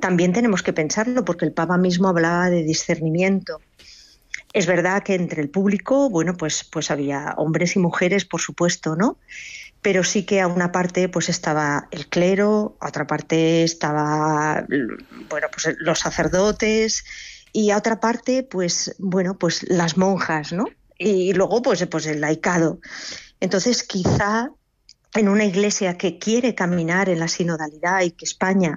también tenemos que pensarlo, porque el Papa mismo hablaba de discernimiento. Es verdad que entre el público, bueno, pues había hombres y mujeres, por supuesto, ¿no? Pero sí que a una parte pues estaba el clero, a otra parte estaba, bueno, pues los sacerdotes, y a otra parte pues las monjas, ¿no? Y luego pues el laicado. Entonces quizá en una iglesia que quiere caminar en la sinodalidad, y que España,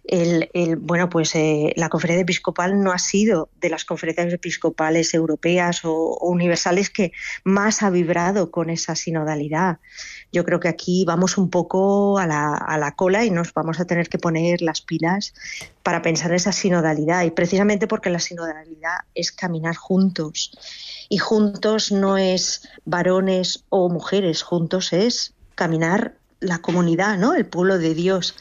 la conferencia episcopal no ha sido de las conferencias episcopales europeas o universales que más ha vibrado con esa sinodalidad. Yo creo que aquí vamos un poco a la cola y nos vamos a tener que poner las pilas para pensar en esa sinodalidad, y precisamente porque la sinodalidad es caminar juntos, y juntos no es varones o mujeres, juntos es caminar la comunidad, ¿no? El pueblo de Dios.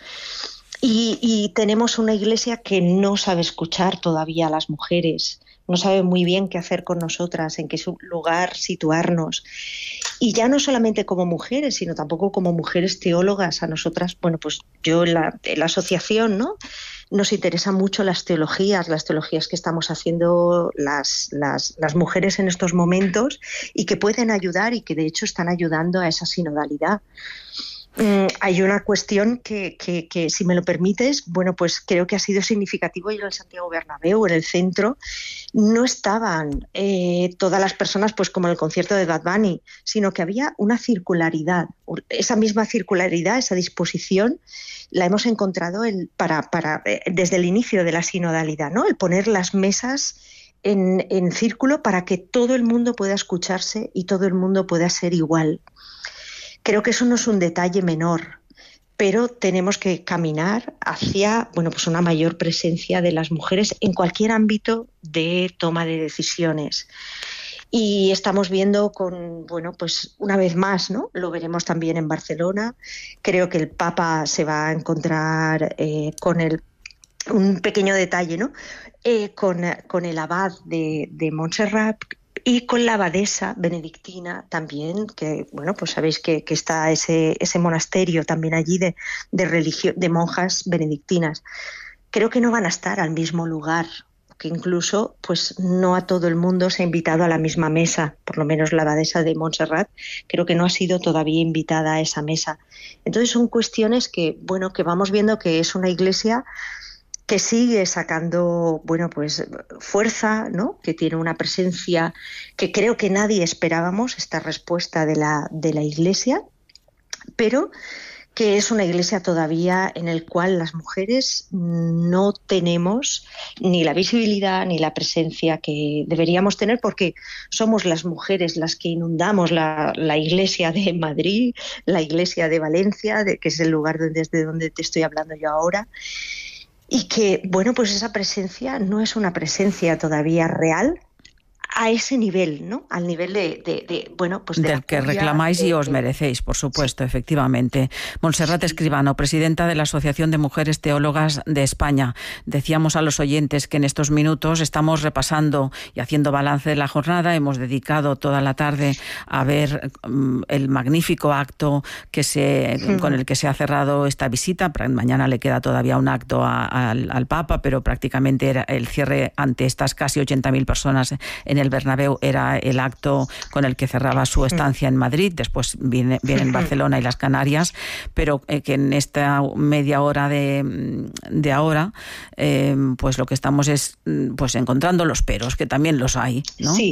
Y tenemos una iglesia que no sabe escuchar todavía a las mujeres, no sabe muy bien qué hacer con nosotras, en qué lugar situarnos. Y ya no solamente como mujeres, sino tampoco como mujeres teólogas. A nosotras, bueno, pues yo en la asociación, ¿no?, nos interesan mucho las teologías que estamos haciendo las mujeres en estos momentos, y que pueden ayudar, y que de hecho están ayudando a esa sinodalidad. Hay una cuestión que, si me lo permites, bueno, pues creo que ha sido significativo. Ir al Santiago Bernabéu, en el centro, no estaban todas las personas pues como en el concierto de Bad Bunny, sino que había una circularidad. Esa misma circularidad, esa disposición, la hemos encontrado desde el inicio de la sinodalidad, ¿no? El poner las mesas en círculo para que todo el mundo pueda escucharse y todo el mundo pueda ser igual. Creo que eso no es un detalle menor, pero tenemos que caminar hacia, bueno, pues una mayor presencia de las mujeres en cualquier ámbito de toma de decisiones. Y estamos viendo bueno, pues una vez más, ¿no? Lo veremos también en Barcelona. Creo que el Papa se va a encontrar un pequeño detalle, ¿no? Con el abad de Montserrat, y con la abadesa benedictina también, que bueno, pues sabéis que está ese monasterio también allí de monjas benedictinas. Creo que no van a estar al mismo lugar, que incluso pues no a todo el mundo se ha invitado a la misma mesa. Por lo menos la abadesa de Montserrat creo que no ha sido todavía invitada a esa mesa. Entonces son cuestiones que vamos viendo que es una iglesia que sigue sacando, bueno, pues fuerza, ¿no? Que tiene una presencia que creo que nadie esperábamos, esta respuesta de la Iglesia, pero que es una iglesia todavía en el cual las mujeres no tenemos ni la visibilidad ni la presencia que deberíamos tener, porque somos las mujeres las que inundamos la iglesia de Madrid, la iglesia de Valencia, que es el lugar desde donde te estoy hablando yo ahora. Y que, bueno, pues esa presencia no es una presencia todavía real a ese nivel, ¿no? Al nivel bueno, pues del que reclamáis y os merecéis, por supuesto, sí. Efectivamente. Montserrat Escribano, presidenta de la Asociación de Mujeres Teólogas de España. Decíamos a los oyentes que en estos minutos estamos repasando y haciendo balance de la jornada. Hemos dedicado toda la tarde a ver el magnífico acto con el que se ha cerrado esta visita. Mañana le queda todavía un acto al Papa, pero prácticamente era el cierre ante estas casi 80.000 personas en el Bernabéu, era el acto con el que cerraba su estancia en Madrid. Después vienen Barcelona y las Canarias, pero que en esta media hora de ahora, pues lo que estamos es pues encontrando los peros, que también los hay, ¿no? Sí.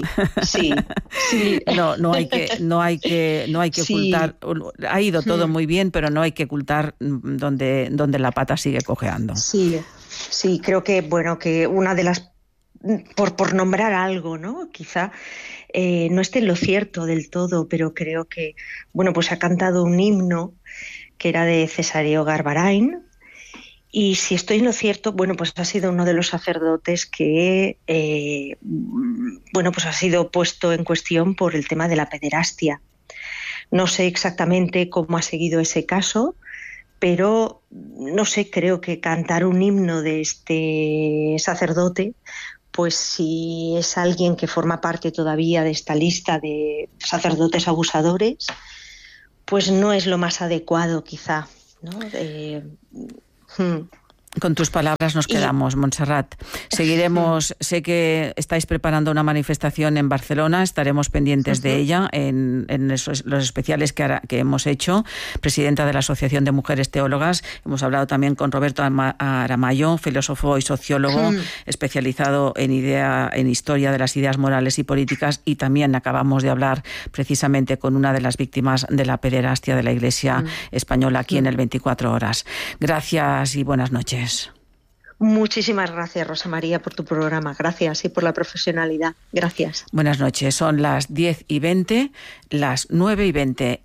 No hay que ocultar. Ha ido todo muy bien, pero no hay que ocultar donde la pata sigue cojeando. Sí, creo que bueno, que una de las, por nombrar algo, ¿no? Quizá no esté en lo cierto del todo, pero creo que, bueno, pues ha cantado un himno que era de Cesáreo Garbarain, y si estoy en lo cierto, bueno, pues ha sido uno de los sacerdotes que, bueno, pues ha sido puesto en cuestión por el tema de la pederastia. No sé exactamente cómo ha seguido ese caso, pero no sé, creo que cantar un himno de este sacerdote, pues si es alguien que forma parte todavía de esta lista de sacerdotes abusadores, pues no es lo más adecuado, quizá, ¿no? Con tus palabras nos quedamos, Montserrat. Seguiremos, sé que estáis preparando una manifestación en Barcelona, estaremos pendientes de ella en los especiales que hemos hecho. Presidenta de la Asociación de Mujeres Teólogas, hemos hablado también con Roberto Aramayo, filósofo y sociólogo especializado en historia de las ideas morales y políticas, y también acabamos de hablar precisamente con una de las víctimas de la pederastia de la Iglesia española aquí en el 24 Horas. Gracias y buenas noches. Muchísimas gracias, Rosa María, por tu programa. Gracias y por la profesionalidad. Gracias. Buenas noches. Son las 10:20, las 9:20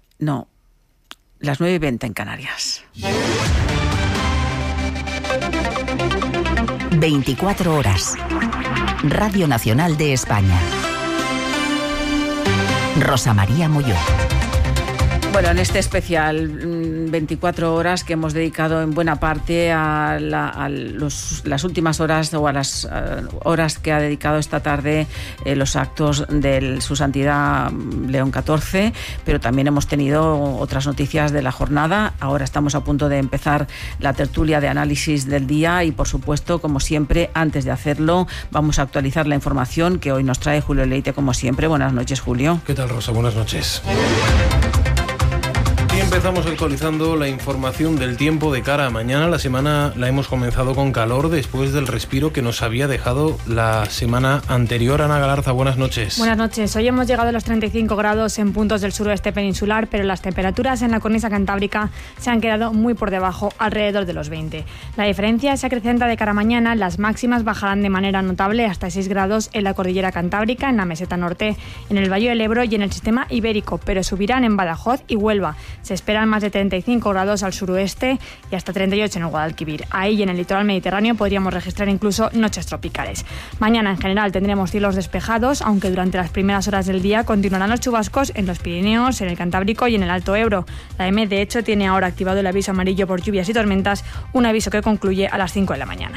en Canarias. 24 Horas. Radio Nacional de España. Rosa María Molló. Bueno, en este especial 24 horas que hemos dedicado en buena parte a las últimas horas o a las horas que ha dedicado esta tarde los actos de Su Santidad León XIV, pero también hemos tenido otras noticias de la jornada. Ahora estamos a punto de empezar la tertulia de análisis del día y, por supuesto, como siempre, antes de hacerlo, vamos a actualizar la información que hoy nos trae Julio Leite, como siempre. Buenas noches, Julio. ¿Qué tal, Rosa? Buenas noches. Y empezamos actualizando la información del tiempo de cara a mañana. La semana la hemos comenzado con calor después del respiro que nos había dejado la semana anterior. Ana Galarza, buenas noches. Buenas noches. Hoy hemos llegado a los 35 grados en puntos del suroeste peninsular, pero las temperaturas en la cornisa cantábrica se han quedado muy por debajo, alrededor de los 20. La diferencia se acrecenta de cara a mañana. Las máximas bajarán de manera notable hasta 6 grados en la cordillera cantábrica, en la meseta norte, en el Valle del Ebro y en el sistema ibérico, pero subirán en Badajoz y Huelva. Se esperan más de 35 grados al suroeste y hasta 38 en el Guadalquivir. Ahí y en el litoral mediterráneo podríamos registrar incluso noches tropicales. Mañana en general tendremos cielos despejados, aunque durante las primeras horas del día continuarán los chubascos en los Pirineos, en el Cantábrico y en el Alto Ebro. La EMET, de hecho, tiene ahora activado el aviso amarillo por lluvias y tormentas, un aviso que concluye a las 5 de la mañana.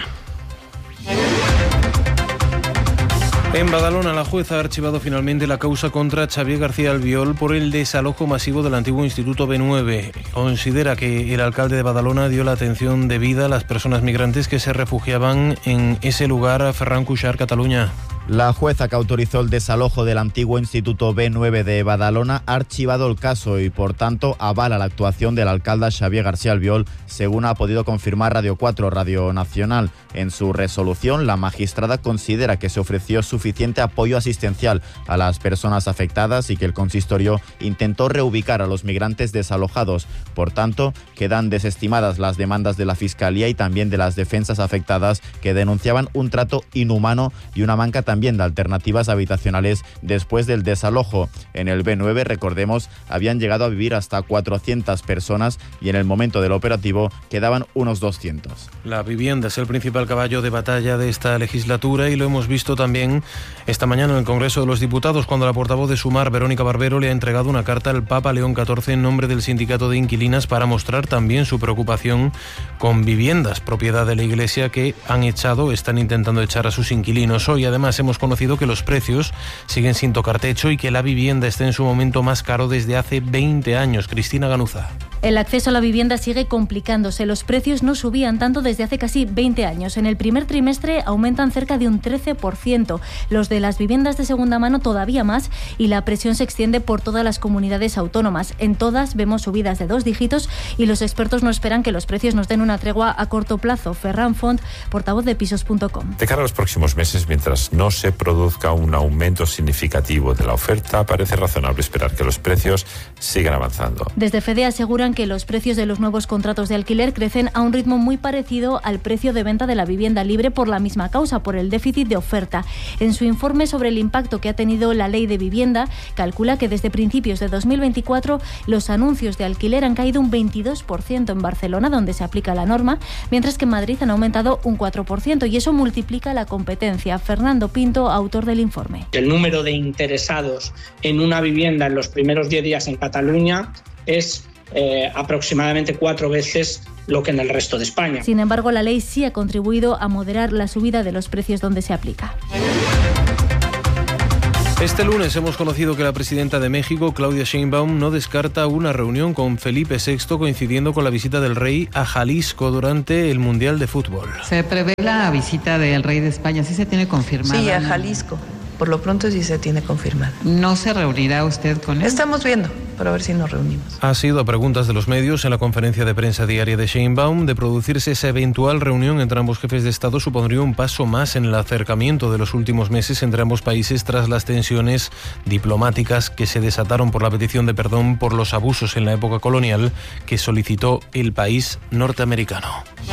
En Badalona, la jueza ha archivado finalmente la causa contra Xavier García Albiol por el desalojo masivo del antiguo Instituto B9. Considera que el alcalde de Badalona dio la atención debida a las personas migrantes que se refugiaban en ese lugar. A Ferran Cuixart, Cataluña. La jueza que autorizó el desalojo del antiguo Instituto B9 de Badalona ha archivado el caso y, por tanto, avala la actuación del alcalde Xavier García Albiol, según ha podido confirmar Radio 4, Radio Nacional. En su resolución, la magistrada considera que se ofreció suficiente apoyo asistencial a las personas afectadas y que el consistorio intentó reubicar a los migrantes desalojados. Por tanto, quedan desestimadas las demandas de la Fiscalía y también de las defensas afectadas, que denunciaban un trato inhumano y una manca también de alternativas habitacionales después del desalojo. En el B9, recordemos, habían llegado a vivir hasta 400 personas y en el momento del operativo quedaban unos 200. La vivienda es el principal caballo de batalla de esta legislatura y lo hemos visto también esta mañana en el Congreso de los Diputados, cuando la portavoz de Sumar, Verónica Barbero, le ha entregado una carta al Papa León XIV en nombre del sindicato de inquilinas para mostrar también su preocupación con viviendas propiedad de la Iglesia que están intentando echar a sus inquilinos. Hoy además hemos conocido que los precios siguen sin tocar techo y que la vivienda está en su momento más caro desde hace 20 años. Cristina Ganuza. El acceso a la vivienda sigue complicándose. Los precios no subían tanto desde hace casi 20 años. En el primer trimestre aumentan cerca de un 13%. Los de las viviendas de segunda mano todavía más, y la presión se extiende por todas las comunidades autónomas. En todas vemos subidas de 2 dígitos y los expertos no esperan que los precios nos den una tregua a corto plazo. Ferran Font, portavoz de Pisos.com. De cara a los próximos meses, mientras no se produzca un aumento significativo de la oferta, parece razonable esperar que los precios sigan avanzando. Desde FEDE aseguran que los precios de los nuevos contratos de alquiler crecen a un ritmo muy parecido al precio de venta de la vivienda libre por la misma causa, por el déficit de oferta. En su informe sobre el impacto que ha tenido la ley de vivienda, calcula que desde principios de 2024 los anuncios de alquiler han caído un 22% en Barcelona, donde se aplica la norma, mientras que en Madrid han aumentado un 4%, y eso multiplica la competencia. Fernando Pinto, autor del informe. El número de interesados en una vivienda en los primeros 10 días en Cataluña es aproximadamente 4 veces lo que en el resto de España. Sin embargo, la ley sí ha contribuido a moderar la subida de los precios donde se aplica. Este lunes hemos conocido que la presidenta de México, Claudia Sheinbaum, no descarta una reunión con Felipe VI coincidiendo con la visita del rey a Jalisco durante el Mundial de Fútbol. Se prevé la visita del rey de España, ¿sí se tiene confirmada? Sí, a Jalisco. Por lo pronto sí se tiene confirmado. ¿No se reunirá usted con él? Estamos viendo, para ver si nos reunimos. Ha sido a preguntas de los medios en la conferencia de prensa diaria de Sheinbaum. De producirse esa eventual reunión entre ambos jefes de Estado, supondría un paso más en el acercamiento de los últimos meses entre ambos países tras las tensiones diplomáticas que se desataron por la petición de perdón por los abusos en la época colonial que solicitó el país norteamericano.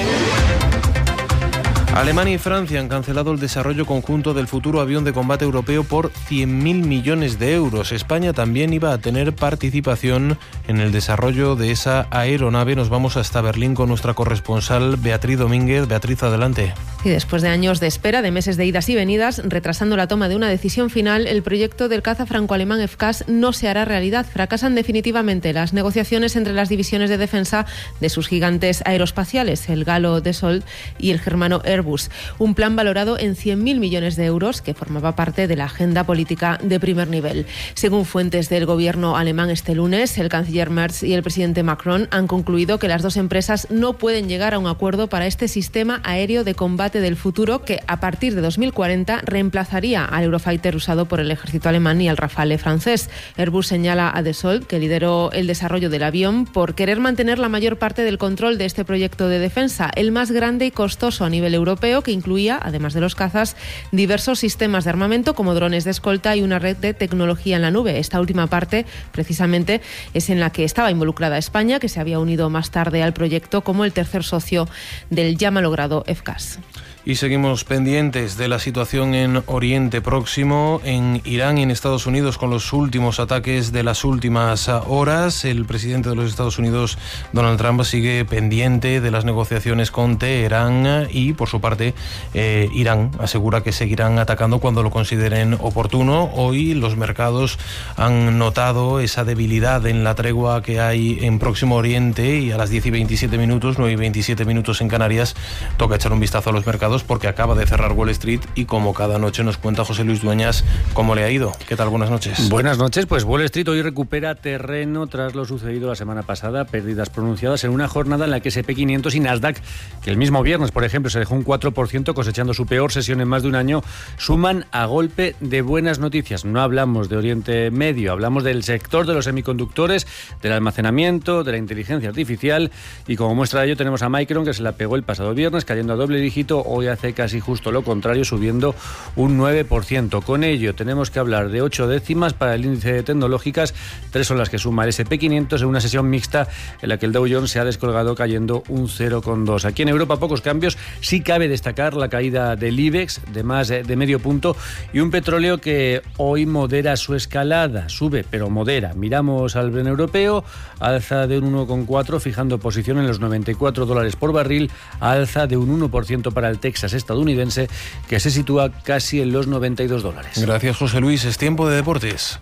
Alemania y Francia han cancelado el desarrollo conjunto del futuro avión de combate europeo por 100.000 millones de euros. España también iba a tener participación en el desarrollo de esa aeronave. Nos vamos hasta Berlín con nuestra corresponsal Beatriz Domínguez. Beatriz, adelante. Y después de años de espera, de meses de idas y venidas, retrasando la toma de una decisión final, el proyecto del caza franco-alemán FCAS no se hará realidad. Fracasan definitivamente las negociaciones entre las divisiones de defensa de sus gigantes aeroespaciales, el galo Dassault y el germano Airbus. Un plan valorado en 100.000 millones de euros que formaba parte de la agenda política de primer nivel. Según fuentes del gobierno alemán este lunes, el canciller Merz y el presidente Macron han concluido que las dos empresas no pueden llegar a un acuerdo para este sistema aéreo de combate del futuro que a partir de 2040 reemplazaría al Eurofighter usado por el ejército alemán y al Rafale francés. Airbus señala a Dassault, que lideró el desarrollo del avión, por querer mantener la mayor parte del control de este proyecto de defensa, el más grande y costoso a nivel europeo, que incluía, además de los cazas, diversos sistemas de armamento como drones de escolta y una red de tecnología en la nube. Esta última parte, precisamente, es en la que estaba involucrada España, que se había unido más tarde al proyecto como el tercer socio del ya malogrado FCAS. Y seguimos pendientes de la situación en Oriente Próximo, en Irán y en Estados Unidos, con los últimos ataques de las últimas horas. El presidente de los Estados Unidos, Donald Trump, sigue pendiente de las negociaciones con Teherán y, por su parte, Irán asegura que seguirán atacando cuando lo consideren oportuno. Hoy los mercados han notado esa debilidad en la tregua que hay en Próximo Oriente y a las 10 y 27 minutos, 9 y 27 minutos en Canarias, toca echar un vistazo a los mercados porque acaba de cerrar Wall Street y como cada noche nos cuenta José Luis Dueñas cómo le ha ido. ¿Qué tal? Buenas noches. Buenas noches. Pues Wall Street hoy recupera terreno tras lo sucedido la semana pasada, pérdidas pronunciadas en una jornada en la que S&P 500 y Nasdaq, que el mismo viernes, por ejemplo, se dejó un 4% cosechando su peor sesión en más de un año, suman a golpe de buenas noticias. No hablamos de Oriente Medio, hablamos del sector de los semiconductores, del almacenamiento, de la inteligencia artificial y como muestra de ello tenemos a Micron, que se la pegó el pasado viernes cayendo a doble dígito. Hoy hace casi justo lo contrario, subiendo un 9%. Con ello tenemos que hablar de 8 décimas para el índice de tecnológicas, 3 son las que suma el S&P 500 en una sesión mixta en la que el Dow Jones se ha descolgado cayendo un 0,2. Aquí en Europa pocos cambios, sí cabe destacar la caída del IBEX de más de medio punto y un petróleo que hoy modera su escalada, sube pero modera. Miramos al Brent europeo, alza de un 1,4 fijando posición en los $94 por barril, alza de un 1% para el Texas estadounidense, que se sitúa casi en los $92. Gracias, José Luis. Es tiempo de deportes.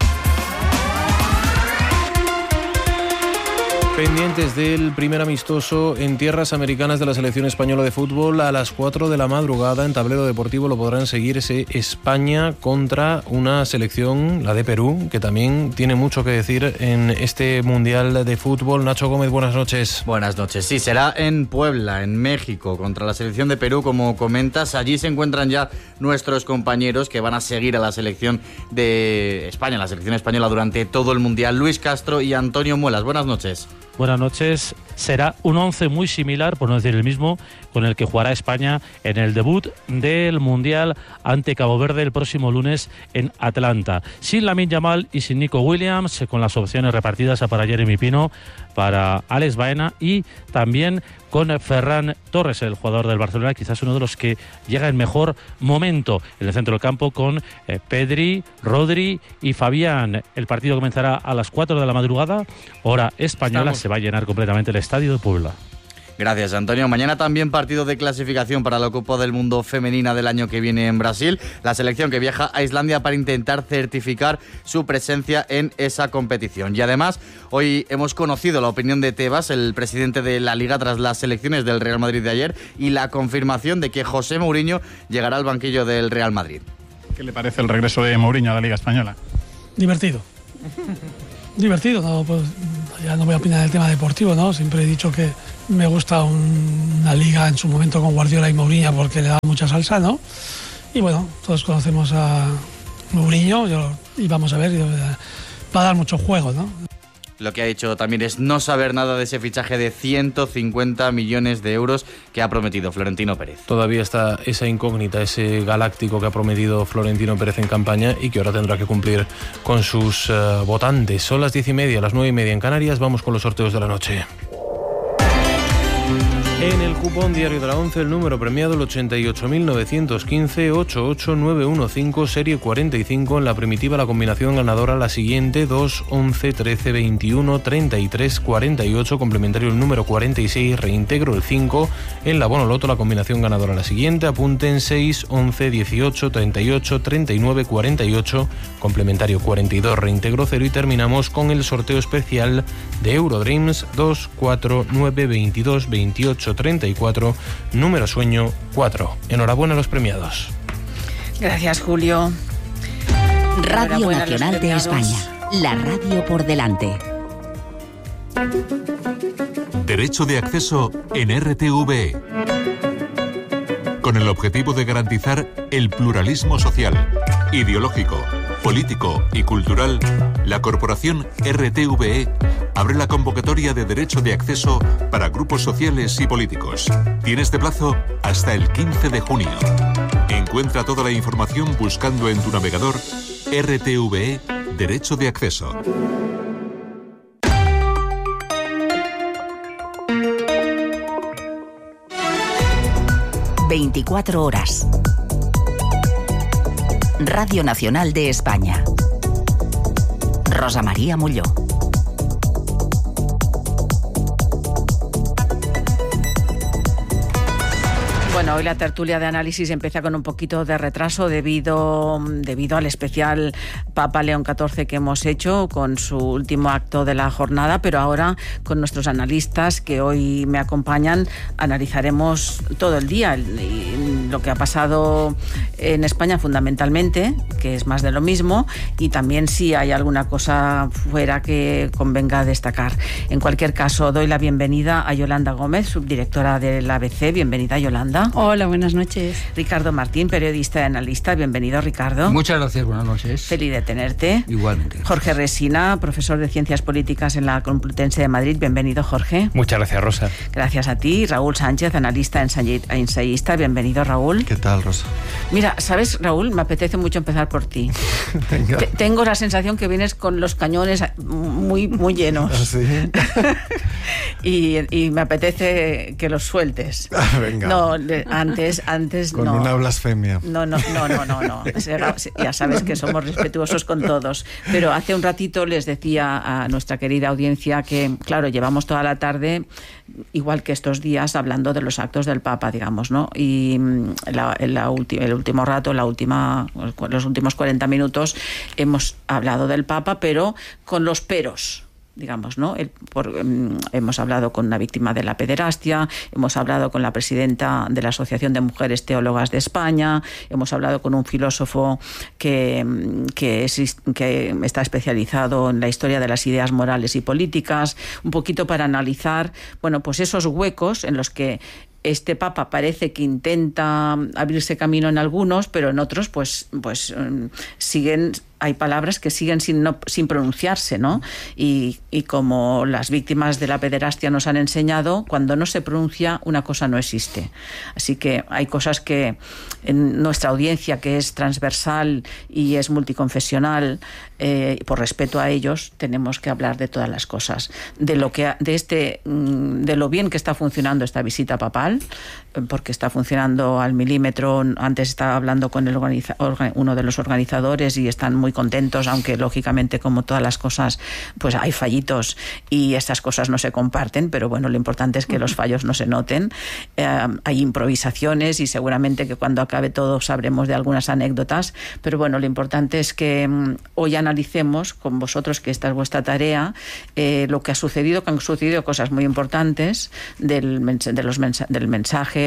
Pendientes del primer amistoso en tierras americanas de la selección española de fútbol a las 4 de la madrugada en Tablero Deportivo lo podrán seguir ese España contra una selección, la de Perú, que también tiene mucho que decir en este Mundial de Fútbol. Nacho Gómez, buenas noches. Buenas noches. Sí, será en Puebla, en México, contra la selección de Perú, como comentas. Allí se encuentran ya nuestros compañeros que van a seguir a la selección de España, la selección española durante todo el Mundial. Luis Castro y Antonio Muelas, buenas noches. Buenas noches. Será un 11 muy similar, por no decir el mismo, con el que jugará España en el debut del Mundial ante Cabo Verde el próximo lunes en Atlanta. Sin Lamine Yamal y sin Nico Williams, con las opciones repartidas para Jeremy Pino, para Alex Baena y también con Ferran Torres, el jugador del Barcelona, quizás uno de los que llega en mejor momento en el centro del campo, con Pedri, Rodri y Fabián. El partido comenzará a las 4 de la madrugada, hora española. Se va a llenar completamente el estadio de Puebla. Gracias, Antonio. Mañana también partido de clasificación para la Copa del Mundo femenina del año que viene en Brasil. La selección que viaja a Islandia para intentar certificar su presencia en esa competición. Y además, hoy hemos conocido la opinión de Tebas, el presidente de la Liga, tras las elecciones del Real Madrid de ayer y la confirmación de que José Mourinho llegará al banquillo del Real Madrid. ¿Qué le parece el regreso de Mourinho a la Liga Española? Divertido. Divertido, no, pues ya no voy a opinar del tema deportivo, ¿no? Siempre he dicho que me gusta una liga en su momento con Guardiola y Mourinho porque le da mucha salsa, ¿no? Y bueno, todos conocemos a Mourinho y vamos a ver, va a dar mucho juego, ¿no? Lo que ha dicho también es no saber nada de ese fichaje de 150 millones de euros que ha prometido Florentino Pérez. Todavía está esa incógnita, ese galáctico que ha prometido Florentino Pérez en campaña y que ahora tendrá que cumplir con sus votantes. Son las 10:30, las 9:30 en Canarias. Vamos con los sorteos de la noche. En el cupón diario de la 11, el número premiado el 88.915 88915, serie 45. En la primitiva, la combinación ganadora la siguiente: 2, 11, 13, 21, 33, 48. Complementario el número 46, reintegro el 5. En la bonoloto, la combinación ganadora la siguiente: apunten 6, 11, 18, 38, 39, 48. Complementario 42, reintegro 0. Y terminamos con el sorteo especial de Eurodreams: 2, 4, 9, 22, 28, 34, número sueño 4. Enhorabuena a los premiados. Gracias, Julio. Radio Nacional de España, la radio por delante. Derecho de acceso en RTVE. Con el objetivo de garantizar el pluralismo social, ideológico, político y cultural, la corporación RTVE abre la convocatoria de derecho de acceso para grupos sociales y políticos. Tiene este plazo hasta el 15 de junio. Encuentra toda la información buscando en tu navegador RTVE Derecho de Acceso. ...24 horas. Radio Nacional de España. Rosa María Molló. Bueno, hoy la tertulia de análisis empieza con un poquito de retraso debido al especial Papa León XIV que hemos hecho con su último acto de la jornada, pero ahora con nuestros analistas que hoy me acompañan analizaremos todo el día lo que ha pasado en España fundamentalmente, que es más de lo mismo, y también si hay alguna cosa fuera que convenga destacar. En cualquier caso, doy la bienvenida a Yolanda Gómez, subdirectora del ABC. Bienvenida, Yolanda. Hola, buenas noches. Ricardo Martín, periodista y analista. Bienvenido, Ricardo. Muchas gracias, buenas noches. Feliz de tenerte. Igualmente. Jorge Resina, profesor de Ciencias Políticas en la Complutense de Madrid. Bienvenido, Jorge. Muchas gracias, Rosa. Gracias a ti. Raúl Sánchez, analista ensayista. Bienvenido, Raúl. ¿Qué tal, Rosa? Mira, ¿sabes, Raúl? Me apetece mucho empezar por ti. Tengo la sensación que vienes con los cañones muy, muy llenos. ¿Ah, sí? y me apetece que los sueltes. Venga. No, antes con no. Una blasfemia. No. Ya sabes que somos respetuosos con todos. Pero hace un ratito les decía a nuestra querida audiencia que, claro, llevamos toda la tarde, igual que estos días, hablando de los actos del Papa, digamos, ¿no? Y el último rato, los últimos 40 minutos, hemos hablado del Papa, pero con los peros, digamos, ¿no? Hemos hablado con una víctima de la pederastia, hemos hablado con la presidenta de la Asociación de Mujeres Teólogas de España, hemos hablado con un filósofo que está especializado en la historia de las ideas morales y políticas, un poquito para analizar, bueno, pues esos huecos en los que este Papa parece que intenta abrirse camino en algunos, pero en otros pues siguen. Hay palabras que siguen sin pronunciarse, ¿no? Y como las víctimas de la pederastia nos han enseñado, cuando no se pronuncia, una cosa no existe. Así que hay cosas que en nuestra audiencia, que es transversal y es multiconfesional, por respeto a ellos, tenemos que hablar de todas las cosas. De lo bien que está funcionando esta visita papal, porque está funcionando al milímetro. Antes estaba hablando con uno de los organizadores y están muy contentos, aunque lógicamente, como todas las cosas, pues hay fallitos y estas cosas no se comparten, pero bueno, lo importante es que los fallos no se noten. Hay improvisaciones y seguramente que cuando acabe todo sabremos de algunas anécdotas, pero bueno, lo importante es que hoy analicemos con vosotros, que esta es vuestra tarea, lo que ha sucedido, que han sucedido cosas muy importantes del mensaje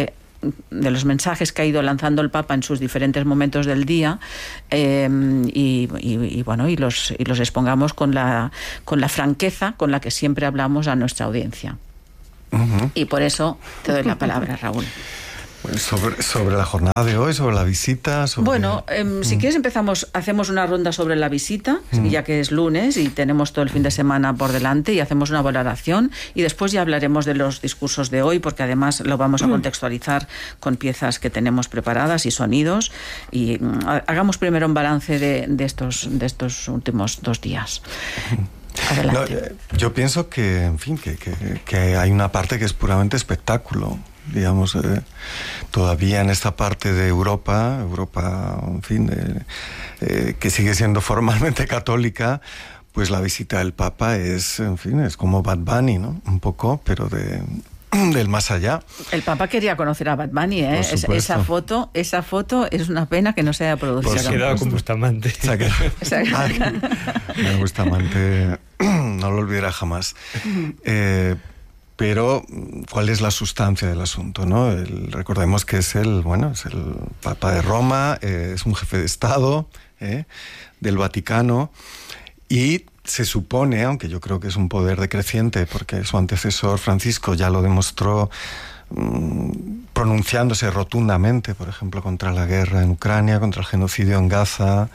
mensajes que ha ido lanzando el Papa en sus diferentes momentos del día, y los expongamos con la franqueza con la que siempre hablamos a nuestra audiencia. Y por eso te doy la palabra, Raúl. Bueno, sobre la jornada de hoy, sobre la visita. Bueno, si quieres hacemos una ronda sobre la visita, ya que es lunes y tenemos todo el fin de semana por delante, y hacemos una valoración, y después ya hablaremos de los discursos de hoy, porque además lo vamos a contextualizar con piezas que tenemos preparadas y sonidos, y hagamos primero un balance de estos últimos 2 días. Adelante. No, yo pienso que, en fin, que hay una parte que es puramente espectáculo. Digamos, todavía en esta parte de Europa, en fin, que sigue siendo formalmente católica, pues la visita del Papa es, en fin, es como Bad Bunny, ¿no? Un poco, pero del más allá. El Papa quería conocer a Bad Bunny, ¿eh? Esa foto es una pena que no se haya producido. Pues se ha quedado con Bustamante. Bustamante no lo olvidará jamás. Pero, ¿cuál es la sustancia del asunto, no? Recordemos que es el Papa de Roma, es un jefe de Estado del Vaticano, y se supone, aunque yo creo que es un poder decreciente, porque su antecesor Francisco ya lo demostró pronunciándose rotundamente, por ejemplo, contra la guerra en Ucrania, contra el genocidio en Gaza,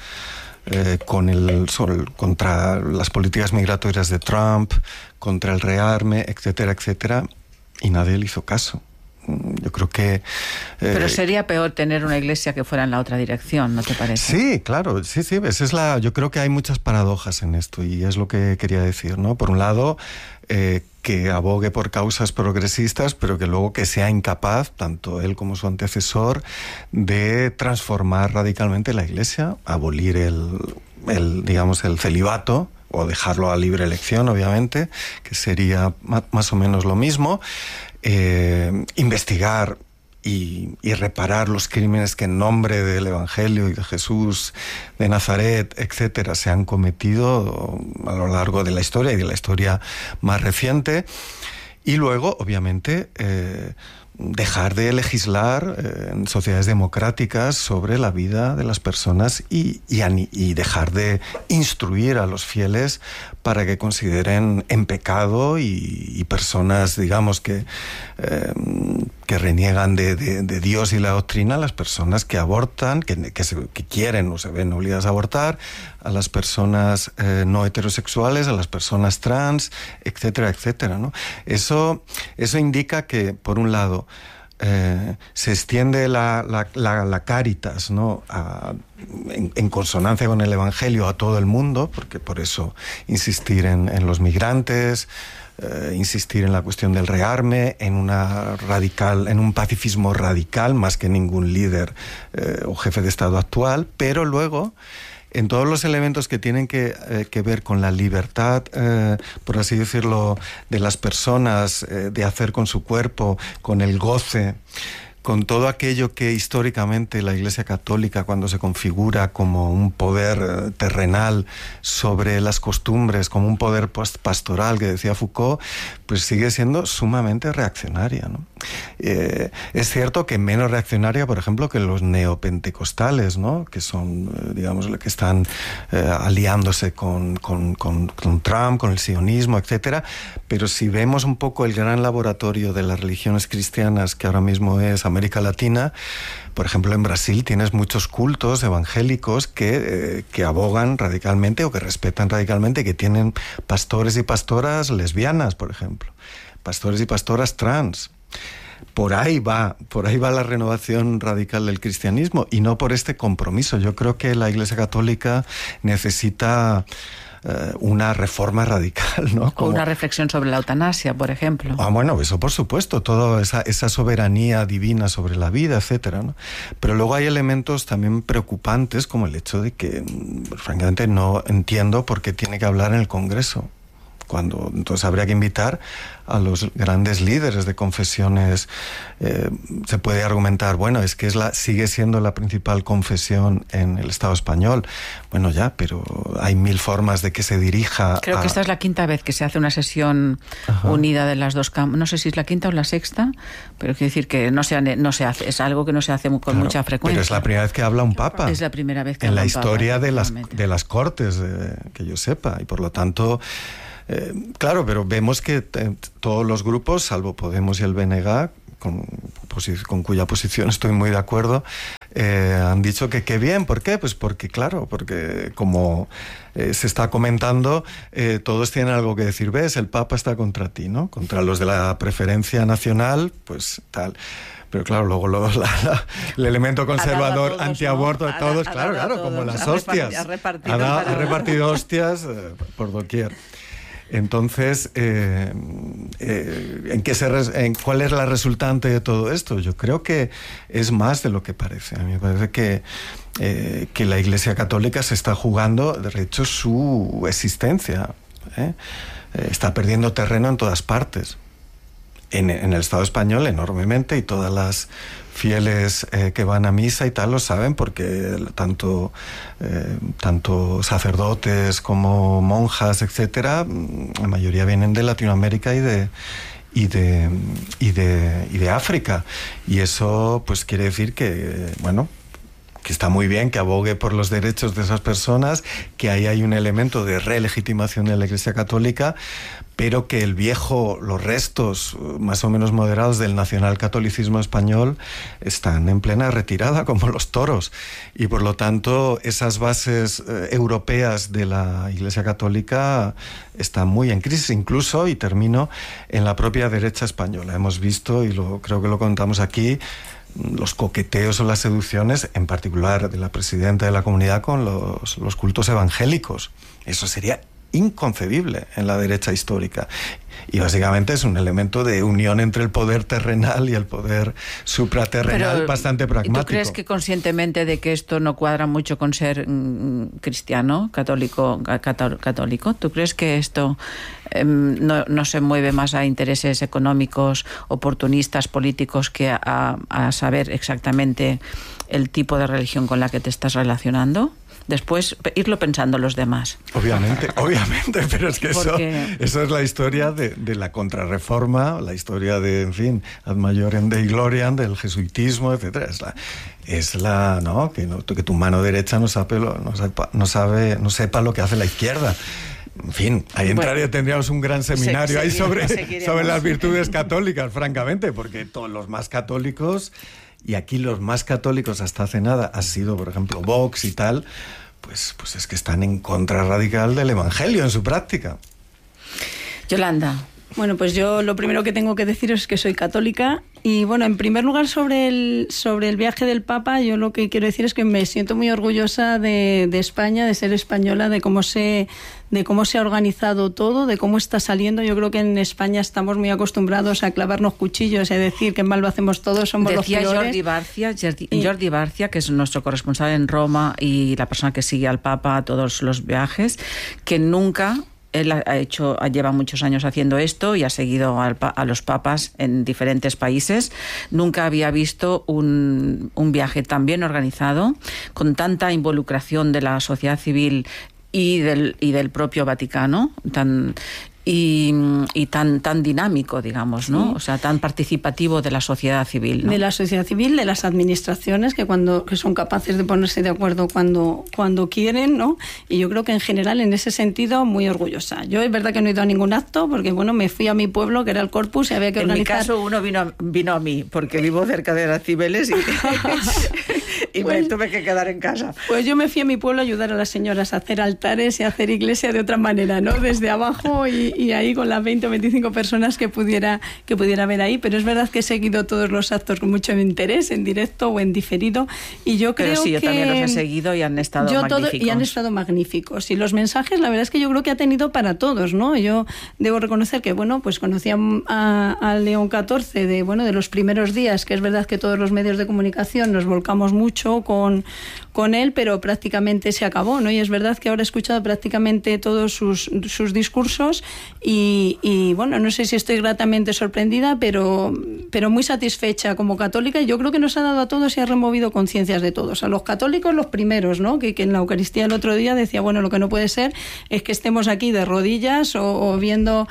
contra las políticas migratorias de Trump, contra el rearme, etcétera, etcétera, y nadie le hizo caso. Yo creo que... Pero sería peor tener una iglesia que fuera en la otra dirección, ¿no te parece? Sí, claro, sí, yo creo que hay muchas paradojas en esto, y es lo que quería decir, ¿no? Por un lado, que abogue por causas progresistas, pero que luego que sea incapaz, tanto él como su antecesor, de transformar radicalmente la Iglesia, abolir el celibato, o dejarlo a libre elección, obviamente, que sería más o menos lo mismo, investigar y reparar los crímenes que en nombre del Evangelio y de Jesús de Nazaret, etcétera, se han cometido a lo largo de la historia y de la historia más reciente. Y luego, obviamente, dejar de legislar en sociedades democráticas sobre la vida de las personas y dejar de instruir a los fieles para que consideren en pecado y personas, digamos, que reniegan de Dios y la doctrina, a las personas que abortan, que quieren o se ven obligadas a abortar, a las personas no heterosexuales, a las personas trans, etcétera, etcétera, ¿no? Eso indica que, por un lado, se extiende la Cáritas, ¿no? En consonancia con el Evangelio a todo el mundo, porque por eso insistir en los migrantes, insistir en la cuestión del rearme, en un pacifismo radical, más que ningún líder o jefe de Estado actual, pero luego en todos los elementos que tienen que ver con la libertad, por así decirlo, de las personas, de hacer con su cuerpo, con el goce, con todo aquello que históricamente la Iglesia Católica, cuando se configura como un poder terrenal sobre las costumbres, como un poder pastoral, que decía Foucault, pues sigue siendo sumamente reaccionaria, ¿no? Es cierto que menos reaccionaria, por ejemplo, que los neopentecostales, ¿no? Que son, digamos, los que están aliándose con Trump, con el sionismo, etcétera. Pero si vemos un poco el gran laboratorio de las religiones cristianas que ahora mismo es América Latina, por ejemplo, en Brasil tienes muchos cultos evangélicos que abogan radicalmente o que respetan radicalmente, que tienen pastores y pastoras lesbianas, por ejemplo, pastores y pastoras trans. Por ahí va la renovación radical del cristianismo, y no por este compromiso. Yo creo que la Iglesia Católica necesita una reforma radical, ¿no? O una reflexión sobre la eutanasia, por ejemplo. Bueno, eso por supuesto, toda esa soberanía divina sobre la vida, etcétera, ¿no? Pero luego hay elementos también preocupantes, como el hecho de que, francamente, no entiendo por qué tiene que hablar en el Congreso, entonces habría que invitar a los grandes líderes de confesiones. Se puede argumentar, bueno, es que sigue siendo la principal confesión en el Estado español. Bueno, ya, pero hay 1000 formas de que se dirija. Creo que esta es la 5ª vez que se hace una sesión unida de las dos cámaras. No sé si es la 5ª o la 6ª, pero quiero decir que no se hace, es algo que no se hace con mucha frecuencia. Pero es la primera vez que habla un papa. Es la primera vez que en habla la un historia papa, de las Cortes, que yo sepa, y por lo tanto... claro, pero vemos que todos los grupos, salvo Podemos y el BNG, con cuya posición estoy muy de acuerdo, han dicho que qué bien. ¿Por qué? Pues porque como se está comentando, todos tienen algo que decir. ¿Ves? El Papa está contra ti, ¿no? Contra los de la preferencia nacional, pues tal. Pero claro, luego el elemento conservador, todos, antiaborto, de todos, claro, como las hostias. Ha repartido hostias por doquier. Entonces, ¿cuál es la resultante de todo esto? Yo creo que es más de lo que parece. A mí me parece que la Iglesia Católica se está jugando, de hecho, su existencia. Está perdiendo terreno en todas partes. En el Estado español enormemente, y todas las fieles que van a misa y tal lo saben, porque tanto sacerdotes como monjas, etcétera, la mayoría vienen de Latinoamérica y de África, y eso pues quiere decir que que está muy bien que abogue por los derechos de esas personas, que ahí hay un elemento de relegitimación de la Iglesia Católica, pero que los restos más o menos moderados del nacionalcatolicismo español están en plena retirada, como los toros, y por lo tanto esas bases europeas de la Iglesia Católica están muy en crisis, incluso, y termino, en la propia derecha española. Hemos visto, y creo que lo contamos aquí, los coqueteos o las seducciones, en particular de la presidenta de la comunidad, con los cultos evangélicos. Eso sería inconcebible en la derecha histórica, y básicamente es un elemento de unión entre el poder terrenal y el poder supraterrenal. Pero, bastante pragmático. ¿Tú crees que conscientemente de que esto no cuadra mucho con ser cristiano, católico? ¿Tú crees que esto no se mueve más a intereses económicos, oportunistas, políticos, que a saber exactamente el tipo de religión con la que te estás relacionando? Después irlo pensando los demás. Obviamente, pero es que eso es la historia de la contrarreforma, la historia de, en fin, ad maiorem Dei gloriam, del jesuitismo, etcétera. Que tu mano derecha no sepa lo que hace la izquierda. En fin, ahí tendríamos un gran seminario ahí sobre las virtudes católicas, francamente, porque todos los más católicos, y aquí los más católicos hasta hace nada ha sido, por ejemplo, Vox y tal, pues es que están en contra radical del Evangelio en su práctica. Yolanda. Bueno, pues yo lo primero que tengo que decir es que soy católica, y bueno, en primer lugar sobre el viaje del Papa, yo lo que quiero decir es que me siento muy orgullosa de España, de ser española, de cómo se ha organizado todo, de cómo está saliendo. Yo creo que en España estamos muy acostumbrados a clavarnos cuchillos y a decir que mal lo hacemos todos, somos los peores. Jordi Barcia, que es nuestro corresponsal en Roma y la persona que sigue al Papa a todos los viajes, que nunca... Él lleva muchos años haciendo esto y ha seguido a los papas en diferentes países. Nunca había visto un viaje tan bien organizado, con tanta involucración de la sociedad civil y del propio Vaticano, tan dinámico, digamos, ¿no? Sí. O sea, tan participativo de la sociedad civil, ¿no? De la sociedad civil, de las administraciones que son capaces de ponerse de acuerdo cuando quieren, ¿no? Y yo creo que en general, en ese sentido, muy orgullosa. Yo es verdad que no he ido a ningún acto, porque bueno, me fui a mi pueblo, que era el Corpus, y había que organizar. En mi caso, uno vino a mí, porque vivo cerca de las Cibeles y me tuve que quedar en casa. Pues yo me fui a mi pueblo a ayudar a las señoras a hacer altares y a hacer iglesia de otra manera, ¿no? Desde abajo y ahí con las 20 o 25 personas que pudiera ver ahí, pero es verdad que he seguido todos los actos con mucho interés, en directo o en diferido, y yo creo que... Yo también los he seguido y han estado magníficos. Y han estado magníficos, y los mensajes, la verdad es que yo creo que ha tenido para todos, ¿no? Yo debo reconocer que, bueno, pues conocí a León XIV de los primeros días, que es verdad que todos los medios de comunicación nos volcamos mucho con él, pero prácticamente se acabó, ¿no? Y es verdad que ahora he escuchado prácticamente todos sus discursos, y bueno, no sé si estoy gratamente sorprendida, pero muy satisfecha como católica, y yo creo que nos ha dado a todos y ha removido conciencias de todos. A los católicos los primeros, ¿no? Que en la Eucaristía el otro día decía, bueno, lo que no puede ser es que estemos aquí de rodillas o viendo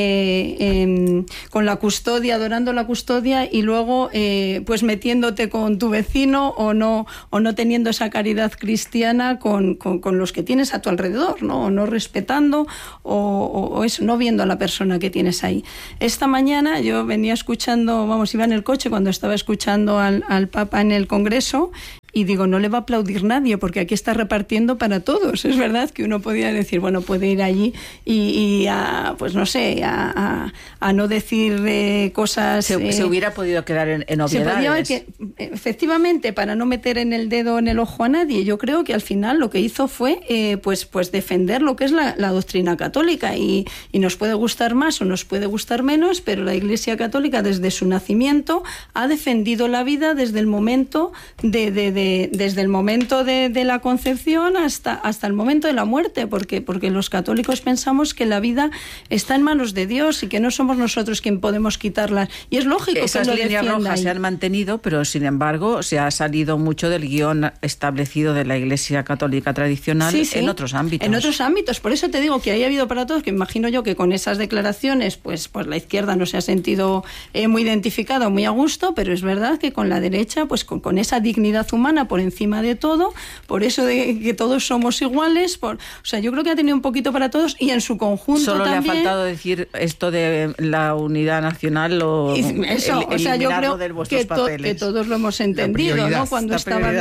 con la custodia, adorando la custodia, y luego pues metiéndote con tu vecino o no teniendo esa caridad cristiana con los que tienes a tu alrededor, ¿no? O no respetando o eso, no viendo a la persona que tienes ahí. Esta mañana yo venía escuchando, iba en el coche cuando estaba escuchando al Papa en el Congreso, y digo, no le va a aplaudir nadie porque aquí está repartiendo para todos. Es verdad que uno podía decir, bueno, puede ir allí y pues no sé, a no decir cosas... Se hubiera podido quedar en obviedades. Efectivamente, para no meter en el dedo en el ojo a nadie. Yo creo que al final lo que hizo fue pues defender lo que es la doctrina católica, y nos puede gustar más o nos puede gustar menos, pero la Iglesia Católica desde su nacimiento ha defendido la vida desde el momento desde el momento de la concepción hasta el momento de la muerte, porque los católicos pensamos que la vida está en manos de Dios y que no somos nosotros quien podemos quitarla. Y es lógico esas que líneas rojas ahí se han mantenido, pero sin embargo se ha salido mucho del guión establecido de la Iglesia Católica tradicional en otros ámbitos. En otros ámbitos, por eso te digo que ahí ha habido para todos, que imagino yo que con esas declaraciones pues la izquierda no se ha sentido muy identificada o muy a gusto, pero es verdad que con la derecha, pues con esa dignidad humana por encima de todo, por eso de que todos somos iguales, o sea, yo creo que ha tenido un poquito para todos, y en su conjunto solo también. Le ha faltado decir esto de la unidad nacional o eso, o sea, yo creo que todos lo hemos entendido, ¿no? Cuando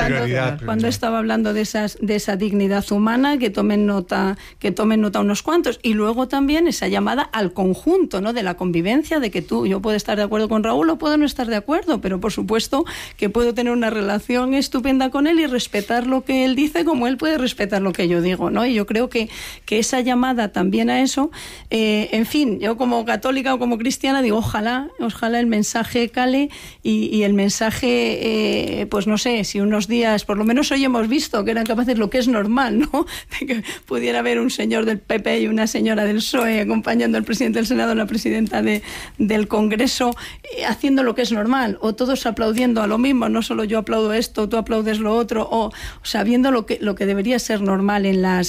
estaba hablando de esa dignidad humana, que tomen nota unos cuantos, y luego también esa llamada al conjunto, ¿no? De la convivencia, de que yo puedo estar de acuerdo con Raúl o puedo no estar de acuerdo, pero por supuesto que puedo tener una relación estupenda con él y respetar lo que él dice como él puede respetar lo que yo digo, ¿no? Y yo creo que esa llamada también a eso, en fin, yo como católica o como cristiana digo, ojalá el mensaje cale y el mensaje, pues no sé, si unos días, por lo menos hoy hemos visto que eran capaces, lo que es normal, ¿no? De que pudiera haber un señor del PP y una señora del PSOE acompañando al presidente del Senado, la presidenta del Congreso, haciendo lo que es normal, o todos aplaudiendo a lo mismo, no solo yo aplaudo esto, tú aplaudes lo otro, o sabiendo lo que debería ser normal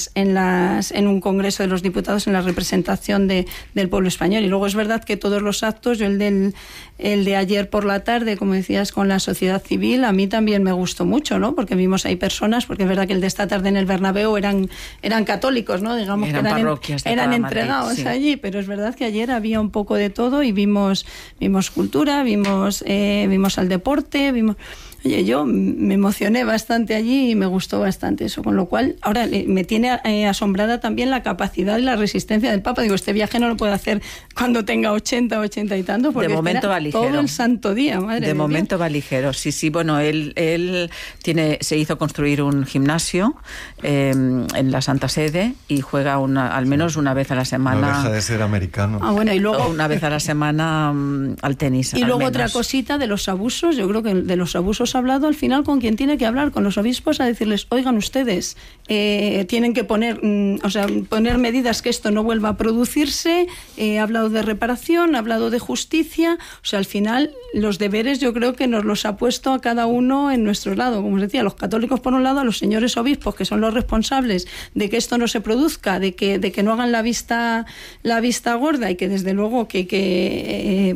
en un Congreso de los Diputados, en la representación del pueblo español. Y luego es verdad que todos los actos, yo el de ayer por la tarde, como decías, con la sociedad civil, a mí también me gustó mucho, ¿no? Porque vimos ahí personas, porque es verdad que el de esta tarde en el Bernabéu eran católicos, ¿no? Digamos que eran entregados allí, pero es verdad que ayer había un poco de todo y vimos cultura, vimos al deporte, Oye, yo me emocioné bastante allí y me gustó bastante eso, con lo cual ahora me tiene asombrada también la capacidad y la resistencia del Papa. Digo, este viaje no lo puedo hacer cuando tenga 80 y tanto, porque de momento va ligero. Todo el santo día, madre de momento Dios. Va ligero, sí, bueno, él se hizo construir un gimnasio en la Santa Sede y juega al menos una vez a la semana. No deja de ser americano. Bueno, y luego una vez a la semana al tenis. Y luego otra cosita de los abusos, yo creo que de los abusos ha hablado al final con quien tiene que hablar, con los obispos, a decirles, oigan ustedes, tienen que poner medidas que esto no vuelva a producirse, ha hablado de reparación, ha hablado de justicia, o sea, al final los deberes yo creo que nos los ha puesto a cada uno en nuestro lado, como os decía, los católicos por un lado, a los señores obispos, que son los responsables de que esto no se produzca, de que no hagan la vista gorda, y que desde luego que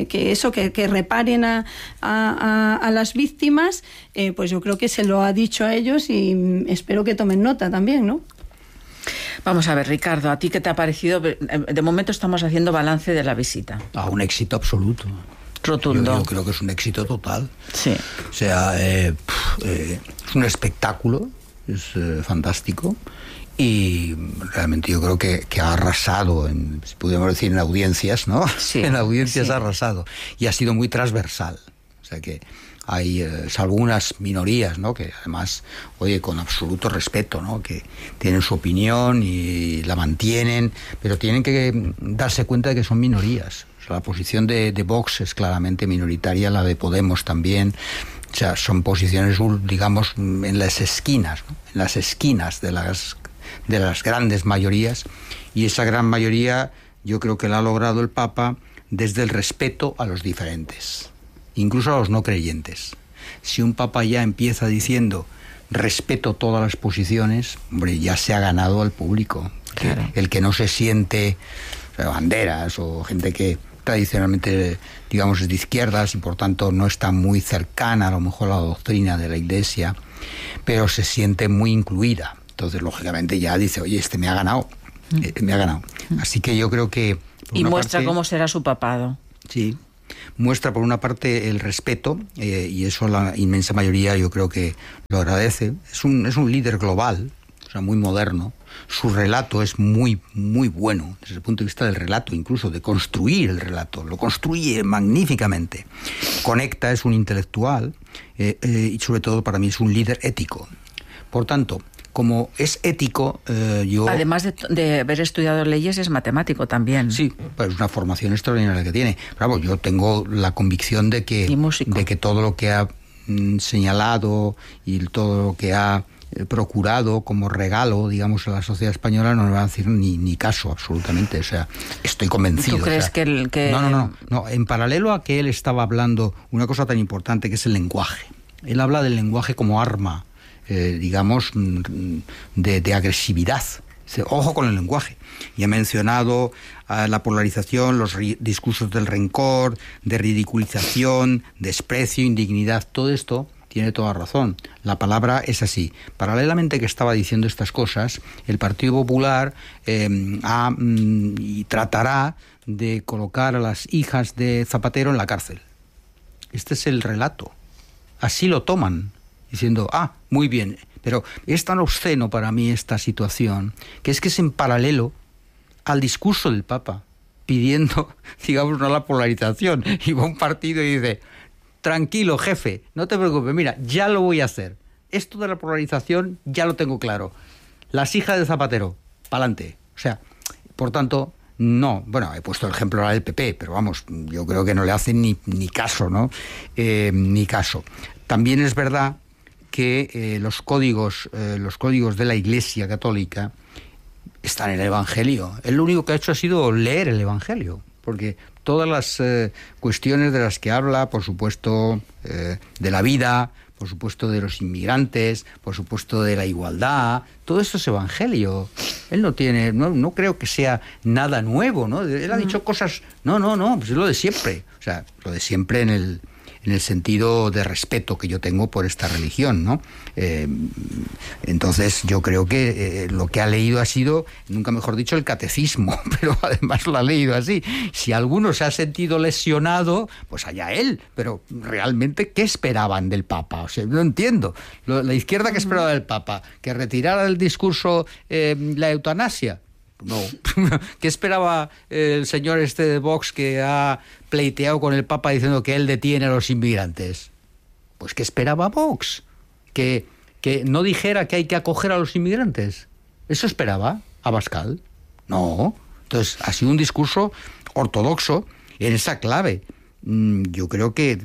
reparen a las víctimas, pues yo creo que se lo ha dicho a ellos y espero que tomen nota también, ¿no? Vamos a ver, Ricardo, ¿a ti qué te ha parecido? De momento estamos haciendo balance de la visita. Un éxito absoluto. Rotundo. Yo creo que es un éxito total. Sí. O sea, es un espectáculo, es fantástico. Y realmente yo creo que ha arrasado, si pudiéramos decir, en audiencias, ¿no? Sí, en audiencias sí. Ha arrasado. Y ha sido muy transversal. O sea que hay algunas minorías, ¿no? Que además, oye, con absoluto respeto, ¿no? Que tienen su opinión y la mantienen, pero tienen que darse cuenta de que son minorías. O sea, la posición de Vox es claramente minoritaria, la de Podemos también. O sea, son posiciones, digamos, en las esquinas, ¿no? En las esquinas de las grandes mayorías, y esa gran mayoría yo creo que la ha logrado el Papa desde el respeto a los diferentes, incluso a los no creyentes. Si un Papa ya empieza diciendo respeto todas las posiciones, hombre, ya se ha ganado al público. Claro. El que no se siente banderas o gente que tradicionalmente, digamos, es de izquierdas y por tanto no está muy cercana a lo mejor a la doctrina de la Iglesia, pero se siente muy incluida. Entonces, lógicamente, ya dice, oye, me ha ganado, me ha ganado. Así que yo creo que... Y muestra cómo será su papado. Sí, muestra por una parte el respeto, y eso la inmensa mayoría yo creo que lo agradece. Es un líder global, o sea, muy moderno. Su relato es muy, muy bueno desde el punto de vista del relato, incluso de construir el relato. Lo construye magníficamente. Conecta, es un intelectual y sobre todo para mí es un líder ético. Por tanto, como es ético, yo... Además de haber estudiado leyes, es matemático también. Sí, pues es una formación extraordinaria que tiene. Bravo, yo tengo la convicción de que todo lo que ha señalado y todo lo que ha procurado como regalo, digamos, a la sociedad española no me va a decir ni caso, absolutamente. O sea, estoy convencido. ¿Tú crees que No, en paralelo a que él estaba hablando una cosa tan importante que es el lenguaje. Él habla del lenguaje como arma, digamos, de agresividad. Dice, ojo con el lenguaje. Y ha mencionado la polarización, los discursos del rencor, de ridiculización, desprecio, indignidad, todo esto. Tiene toda razón. La palabra es así. Paralelamente que estaba diciendo estas cosas, el Partido Popular y tratará de colocar a las hijas de Zapatero en la cárcel. Este es el relato. Así lo toman, diciendo, muy bien, pero es tan obsceno para mí esta situación, que es en paralelo al discurso del Papa, pidiendo, digamos, no la polarización, y va un partido y dice... Tranquilo, jefe, no te preocupes, mira, ya lo voy a hacer. Esto de la polarización ya lo tengo claro. Las hijas de Zapatero, pa'lante. O sea, por tanto, no. Bueno, he puesto el ejemplo ahora del PP, pero vamos, yo creo que no le hacen ni caso, ¿no? Ni caso. También es verdad que los códigos de la Iglesia Católica están en el Evangelio. Él lo único que ha hecho ha sido leer el Evangelio, porque... Todas las cuestiones de las que habla, por supuesto, de la vida, por supuesto de los inmigrantes, por supuesto de la igualdad, todo esto es evangelio. Él no creo que sea nada nuevo, ¿no? Él ha dicho cosas, no, pues es lo de siempre. O sea, lo de siempre en el sentido de respeto que yo tengo por esta religión, ¿no? Entonces yo creo que lo que ha leído ha sido, nunca mejor dicho, el catecismo, pero además lo ha leído así. Si alguno se ha sentido lesionado, pues allá él, pero realmente, ¿qué esperaban del Papa? O sea, no entiendo. La izquierda, ¿qué esperaba del Papa? ¿Que retirara del discurso la eutanasia? No. ¿Qué esperaba el señor de Vox que ha pleiteado con el Papa diciendo que él detiene a los inmigrantes? Pues ¿qué esperaba Vox? ¿Que no dijera que hay que acoger a los inmigrantes? ¿Eso esperaba Abascal? No. Entonces ha sido un discurso ortodoxo en esa clave. Yo creo que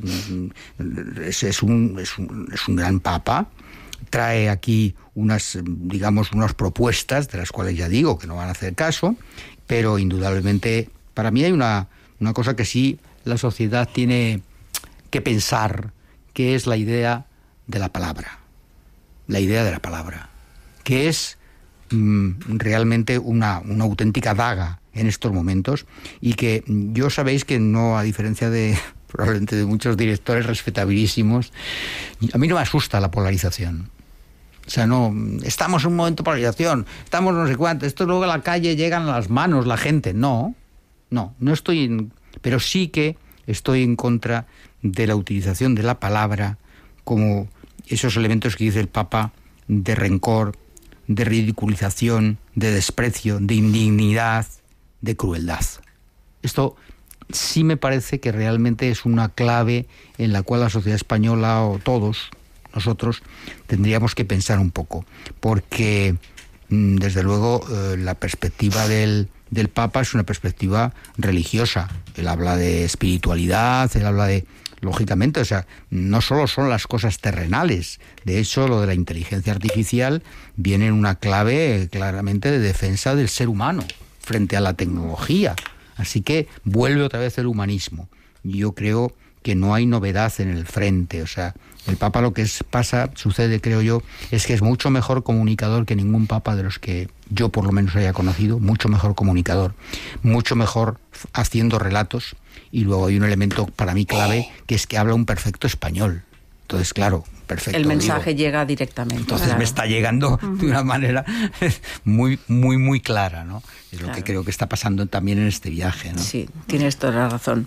es un gran Papa. Trae aquí unas propuestas, de las cuales ya digo que no van a hacer caso, pero indudablemente para mí hay una cosa que sí la sociedad tiene que pensar, que es la idea de la palabra. La idea de la palabra, que es realmente una auténtica daga en estos momentos, y que yo sabéis que no, a diferencia de probablemente de muchos directores respetabilísimos, a mí no me asusta la polarización. O sea, no, estamos en un momento de polarización, estamos no sé cuánto, esto luego a la calle llegan a las manos la gente. No estoy pero sí que estoy en contra de la utilización de la palabra como esos elementos que dice el Papa, de rencor, de ridiculización, de desprecio, de indignidad, de crueldad. Esto sí me parece que realmente es una clave en la cual la sociedad española, o todos nosotros, tendríamos que pensar un poco, porque desde luego la perspectiva del Papa es una perspectiva religiosa. Él habla de espiritualidad, él habla de, lógicamente, o sea, no solo son las cosas terrenales. De hecho, lo de la inteligencia artificial viene en una clave claramente de defensa del ser humano frente a la tecnología. Así que vuelve otra vez el humanismo. Yo creo que no hay novedad en el frente, o sea, el Papa sucede, creo yo, es que es mucho mejor comunicador que ningún Papa de los que yo por lo menos haya conocido, mucho mejor comunicador, mucho mejor haciendo relatos, y luego hay un elemento para mí clave, que es que habla un perfecto español. Entonces, claro, perfecto. El mensaje llega directamente. Entonces claro. Me está llegando de una manera muy, muy, muy clara, ¿no? Es lo que creo que está pasando también en este viaje, ¿no? Sí, tienes toda la razón.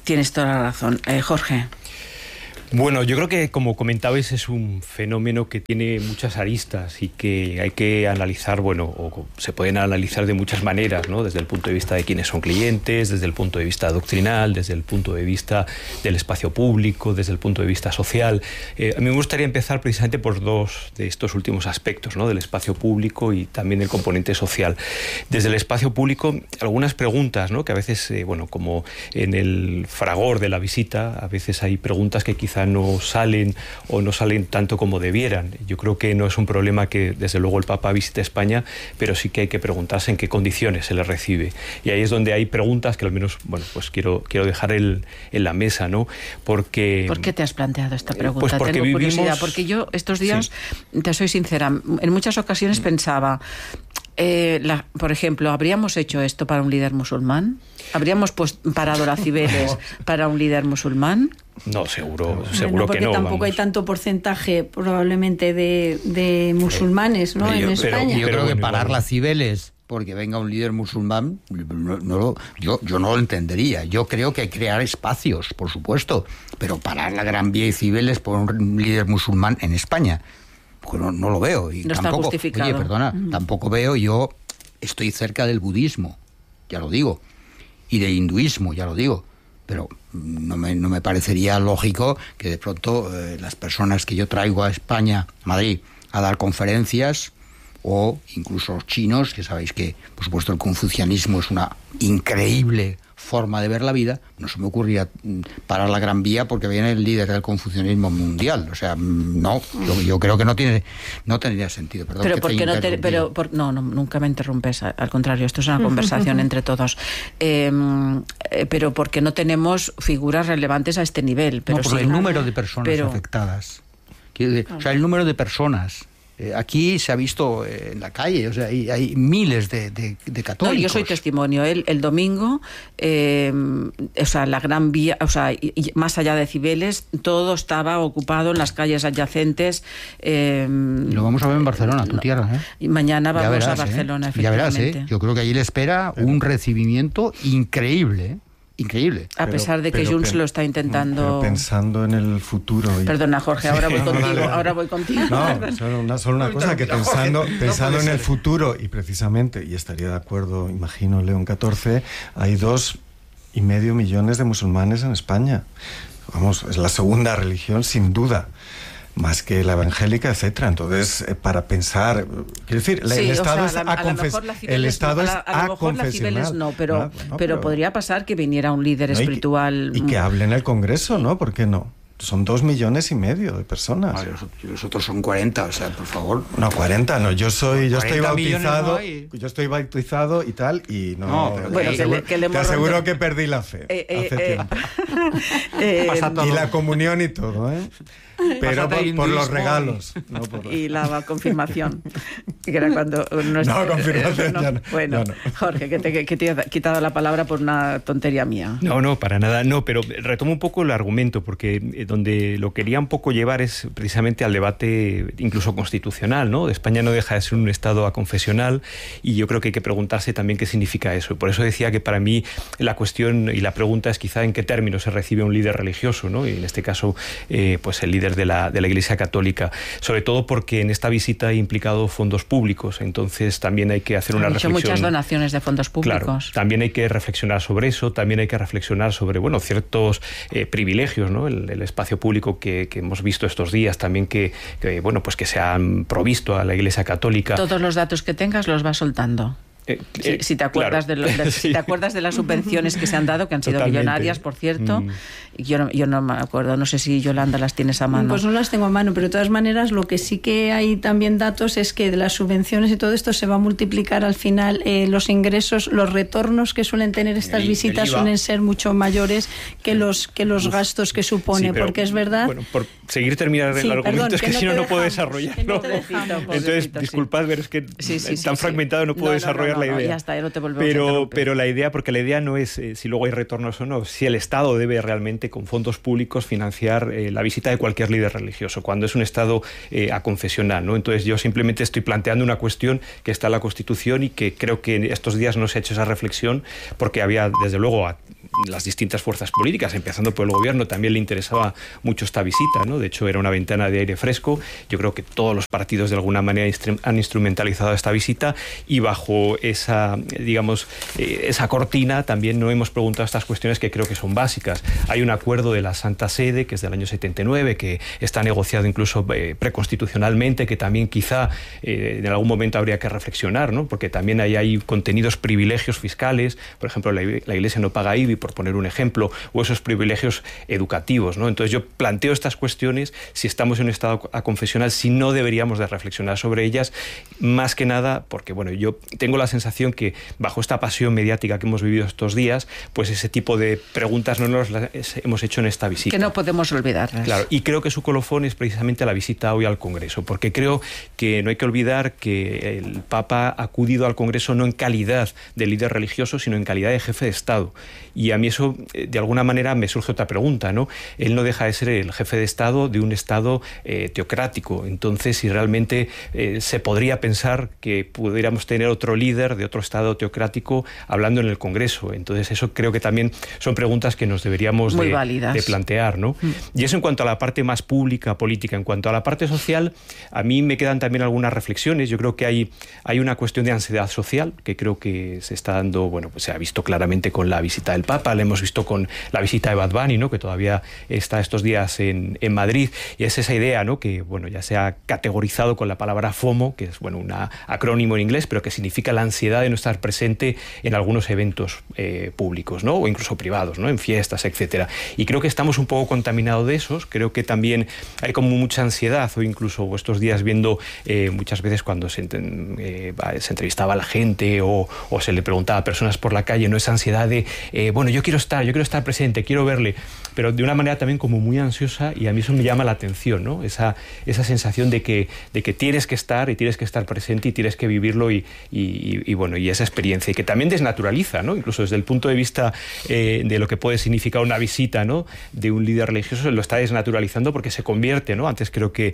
Jorge. Bueno, yo creo que, como comentabais, es un fenómeno que tiene muchas aristas y que hay que analizar, o se pueden analizar de muchas maneras, ¿no? Desde el punto de vista de quiénes son clientes, desde el punto de vista doctrinal, desde el punto de vista del espacio público, desde el punto de vista social. A mí me gustaría empezar precisamente por dos de estos últimos aspectos, ¿no? Del espacio público y también del componente social. Desde el espacio público, algunas preguntas, ¿no? Que a veces, como en el fragor de la visita, a veces hay preguntas que quizá no salen o no salen tanto como debieran. Yo creo que no es un problema que desde luego el Papa visite España, pero sí que hay que preguntarse en qué condiciones se le recibe. Y ahí es donde hay preguntas que al menos, quiero dejar en la mesa, ¿no? Porque... ¿Por qué te has planteado esta pregunta? Pues porque tengo curiosidad, porque yo estos días, te soy sincera, en muchas ocasiones pensaba, por ejemplo, ¿habríamos hecho esto para un líder musulmán? ¿Habríamos parado las Cibeles para un líder musulmán? No, seguro porque que no. Tampoco hay tanto porcentaje probablemente de musulmanes, ¿no? En España. Yo creo que parar las Cibeles porque venga un líder musulmán, yo no lo entendería. Yo creo que hay que crear espacios, por supuesto, pero parar la Gran Vía y Cibeles por un líder musulmán en España, pues no lo veo. Y no tampoco, está justificado. Oye, perdona, tampoco veo, yo estoy cerca del budismo, ya lo digo, y del hinduismo, ya lo digo, pero no me parecería lógico que de pronto las personas que yo traigo a España, a Madrid, a dar conferencias, o incluso los chinos, que sabéis que, por supuesto, el confucianismo es una increíble forma de ver la vida, no se me ocurría parar la Gran Vía porque viene el líder del confucianismo mundial. O sea, no, yo creo que no tendría sentido. Perdón, pero porque no, nunca me interrumpes, al contrario, esto es una conversación entre todos. Pero porque no tenemos figuras relevantes a este nivel. Pero por el número de personas afectadas. O sea, el número de personas. Aquí se ha visto en la calle, o sea, hay miles de católicos. No, yo soy testimonio. El domingo, la Gran Vía, y más allá de Cibeles, todo estaba ocupado en las calles adyacentes. Lo vamos a ver en Barcelona, tu tierra. Y mañana vamos a Barcelona, efectivamente. Ya verás, yo creo que allí le espera un recibimiento increíble. Increíble. A pesar de que Junts lo está intentando... Pero pensando en el futuro... Perdona, Jorge, ahora voy contigo. No, solo una cosa, que pensando en el futuro, y precisamente, y estaría de acuerdo, imagino, León XIV, hay 2,5 millones de musulmanes en España. Vamos, es la segunda religión, sin duda, más que la evangélica, etcétera. Entonces, para pensar, quiero decir, el Estado es aconfesional. Pero podría pasar que viniera un líder espiritual y que hable en el Congreso, ¿no? ¿Por qué no? Son 2,5 millones de personas. Vale, los otros son 40, o sea, por favor. No, 40 no. Yo estoy bautizado. Yo estoy bautizado y tal, y no. Te aseguro que perdí la fe hace tiempo. Y la comunión y todo, ¿eh? Pero por los regalos. Y la confirmación. Que era cuando confirmación ya no. Bueno, ya no. Jorge, que te he quitado la palabra por una tontería mía. No, para nada. No, pero retomo un poco el argumento, porque donde lo quería un poco llevar es precisamente al debate incluso constitucional, ¿no? España no deja de ser un Estado aconfesional, y yo creo que hay que preguntarse también qué significa eso. Y por eso decía que para mí la cuestión y la pregunta es quizá en qué términos se recibe un líder religioso, ¿no? Y en este caso, pues el líder de la Iglesia Católica, sobre todo porque en esta visita ha implicado fondos públicos, entonces también hay que hacer una reflexión. Muchas donaciones de fondos públicos. Claro, también hay que reflexionar sobre eso, también hay que reflexionar sobre, ciertos privilegios, ¿no? El espacio público que hemos visto estos días, también que se han provisto a la Iglesia Católica. Todos los datos que tengas los vas soltando. Si te acuerdas, claro. si te acuerdas de las subvenciones que se han dado, que han sido millonarias, por cierto. Yo no me acuerdo, no sé si Yolanda las tienes a mano. Pues no las tengo a mano, pero de todas maneras lo que sí que hay también datos es que de las subvenciones y todo esto se va a multiplicar al final los ingresos, los retornos que suelen tener estas visitas suelen ser mucho mayores que los gastos que supone, porque es verdad... Bueno, por seguir terminar el argumento, es que si no puedo desarrollarlo. Entonces, disculpad, pero es que tan fragmentado no puedo desarrollar la idea. Ya está, ya no te volvemos pero la idea, porque la idea no es si luego hay retornos o no, si el Estado debe realmente con fondos públicos financiar la visita de cualquier líder religioso, cuando es un Estado aconfesional, ¿no? Entonces yo simplemente estoy planteando una cuestión que está en la Constitución y que creo que en estos días no se ha hecho esa reflexión, porque había, desde luego, a las distintas fuerzas políticas, empezando por el gobierno, también le interesaba mucho esta visita, ¿no? De hecho, era una ventana de aire fresco. Yo creo que todos los partidos de alguna manera han instrumentalizado esta visita, y bajo esa, digamos, esa cortina también no hemos preguntado estas cuestiones que creo que son básicas. Hay un acuerdo de la Santa Sede, que es del año 79, que está negociado incluso preconstitucionalmente, que también quizá en algún momento habría que reflexionar, ¿no? Porque también hay contenidos privilegios fiscales, por ejemplo, la Iglesia no paga IBI, por poner un ejemplo, o esos privilegios educativos, ¿no? Entonces yo planteo estas cuestiones, si estamos en un estado aconfesional, si no deberíamos de reflexionar sobre ellas, más que nada porque, bueno, yo tengo la sensación que bajo esta pasión mediática que hemos vivido estos días, pues ese tipo de preguntas no nos las hemos hecho en esta visita. Que no podemos olvidarlas. Claro, y creo que su colofón es precisamente la visita hoy al Congreso, porque creo que no hay que olvidar que el Papa ha acudido al Congreso no en calidad de líder religioso, sino en calidad de jefe de Estado. Y a mí eso, de alguna manera, me surge otra pregunta, ¿no? Él no deja de ser el jefe de Estado de un Estado teocrático. Entonces, si realmente se podría pensar que pudiéramos tener otro líder de otro Estado teocrático hablando en el Congreso. Entonces, eso creo que también son preguntas que nos deberíamos de plantear, ¿no? Y eso en cuanto a la parte más pública, política. En cuanto a la parte social, a mí me quedan también algunas reflexiones. Yo creo que hay una cuestión de ansiedad social que creo que se está dando, bueno, pues se ha visto claramente con la visita del Papa, la hemos visto con la visita de Bad Bunny, ¿no? Que todavía está estos días en Madrid, y es esa idea, ¿no? Que, bueno, ya se ha categorizado con la palabra FOMO, que es, bueno, un acrónimo en inglés, pero que significa la ansiedad de no estar presente en algunos eventos públicos, ¿no? O incluso privados, ¿no? En fiestas, etcétera. Y creo que estamos un poco contaminados de esos. Creo que también hay como mucha ansiedad, o incluso estos días viendo muchas veces cuando se entrevistaba a la gente o se le preguntaba a personas por la calle, ¿no? Esa ansiedad de bueno, yo quiero estar presente, quiero verle, pero de una manera también como muy ansiosa, y a mí eso me llama la atención, ¿no? Esa sensación de que tienes que estar, y tienes que estar presente, y tienes que vivirlo, y bueno, y esa experiencia, y que también desnaturaliza, ¿no? Incluso desde el punto de vista de lo que puede significar una visita, ¿no? De un líder religioso, lo está desnaturalizando porque se convierte, ¿no? Antes creo que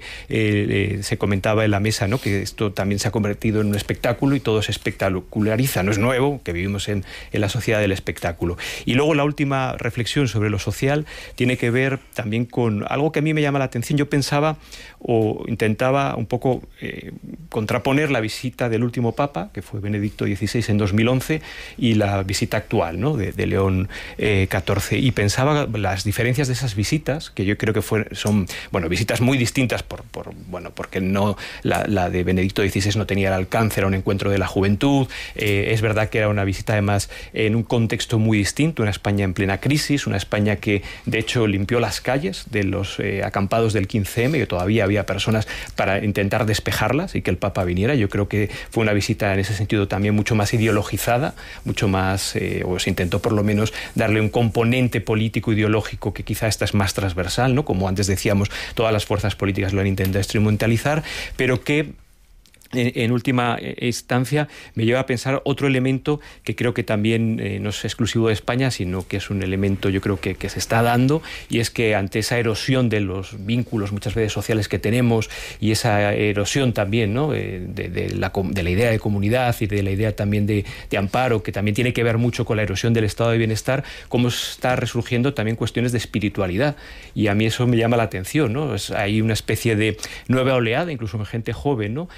se comentaba en la mesa, ¿no? Que esto también se ha convertido en un espectáculo y todo se espectaculariza. No es nuevo, que vivimos en la sociedad del espectáculo. Y luego la última reflexión sobre lo social tiene que ver también con algo que a mí me llama la atención. Yo pensaba o intentaba un poco contraponer la visita del último Papa, que fue Benedicto XVI en 2011, y la visita actual, ¿no? de León XIV. Y pensaba las diferencias de esas visitas, que yo creo que son, bueno, visitas muy distintas porque no la de Benedicto XVI no tenía el alcance, era un encuentro de la juventud. Es verdad que era una visita además en un contexto muy distinto, una España en plena crisis, una España que de hecho limpió las calles de los acampados del 15M, que todavía había personas para intentar despejarlas y que el Papa viniera. Yo creo que fue una visita en ese sentido también mucho más ideologizada, mucho más, o se intentó por lo menos darle un componente político ideológico que quizá esta es más transversal, ¿no? Como antes decíamos, todas las fuerzas políticas lo han intentado instrumentalizar, pero que en última instancia me lleva a pensar otro elemento que creo que también no es exclusivo de España, sino que es un elemento, yo creo que se está dando, y es que ante esa erosión de los vínculos muchas veces sociales que tenemos, y esa erosión también, ¿no? de la idea de comunidad y de la idea también de amparo, que también tiene que ver mucho con la erosión del estado de bienestar, cómo está resurgiendo también cuestiones de espiritualidad, y a mí eso me llama la atención, ¿no? Hay una especie de nueva oleada, incluso en gente joven, ¿no? De espiritualidad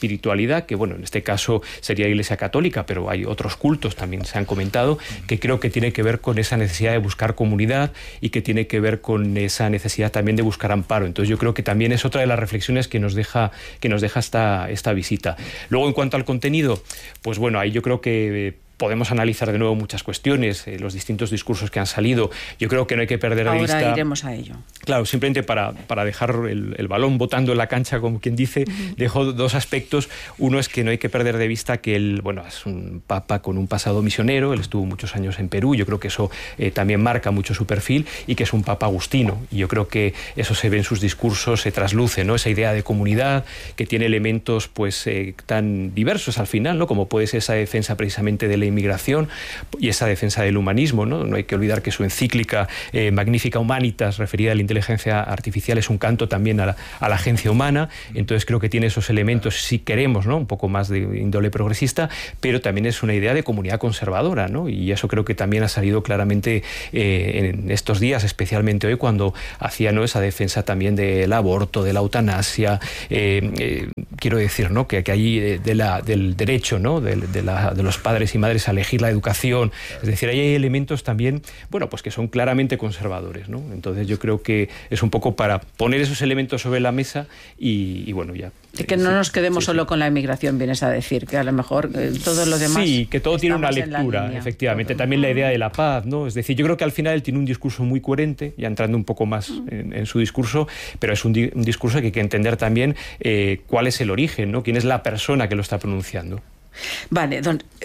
espiritualidad, que bueno, en este caso sería Iglesia Católica, pero hay otros cultos, también se han comentado, que creo que tiene que ver con esa necesidad de buscar comunidad y que tiene que ver con esa necesidad también de buscar amparo. Entonces yo creo que también es otra de las reflexiones que nos deja esta visita. Luego, en cuanto al contenido, pues bueno, ahí yo creo que podemos analizar de nuevo muchas cuestiones, los distintos discursos que han salido. Yo creo que no hay que perder de vista... Ahora iremos a ello. Claro, simplemente para dejar el balón botando en la cancha, como quien dice, dejo dos aspectos. Uno es que no hay que perder de vista que él, bueno, es un papa con un pasado misionero, él estuvo muchos años en Perú, yo creo que eso también marca mucho su perfil, y que es un papa agustino, y yo creo que eso se ve en sus discursos, se trasluce, ¿no? Esa idea de comunidad que tiene elementos pues tan diversos al final, ¿no? Como puede ser esa defensa precisamente de la inmigración y esa defensa del humanismo, ¿no? No hay que olvidar que su encíclica Magnifica Humanitas, referida a la inteligencia artificial, es un canto también a la agencia humana. Entonces creo que tiene esos elementos, si queremos, ¿no? Un poco más de índole progresista, pero también es una idea de comunidad conservadora, ¿no? Y eso creo que también ha salido claramente en estos días, especialmente hoy, cuando hacía, ¿no?, esa defensa también del aborto, de la eutanasia, quiero decir, ¿no?, que ahí del derecho, ¿no?, de los padres y madres a elegir la educación. Es decir, ahí hay elementos también, bueno, pues que son claramente conservadores, ¿no? Entonces yo creo que es un poco para poner esos elementos sobre la mesa y bueno, ya. Y que no nos quedemos solo con la inmigración, vienes a decir, que a lo mejor todo lo demás... Sí, que todo tiene una lectura, efectivamente. También la idea de la paz, ¿no? Es decir, yo creo que al final él tiene un discurso muy coherente, ya entrando un poco más en su discurso, pero es un discurso que hay que entender también cuál es el origen, ¿no? Quién es la persona que lo está pronunciando. Vale,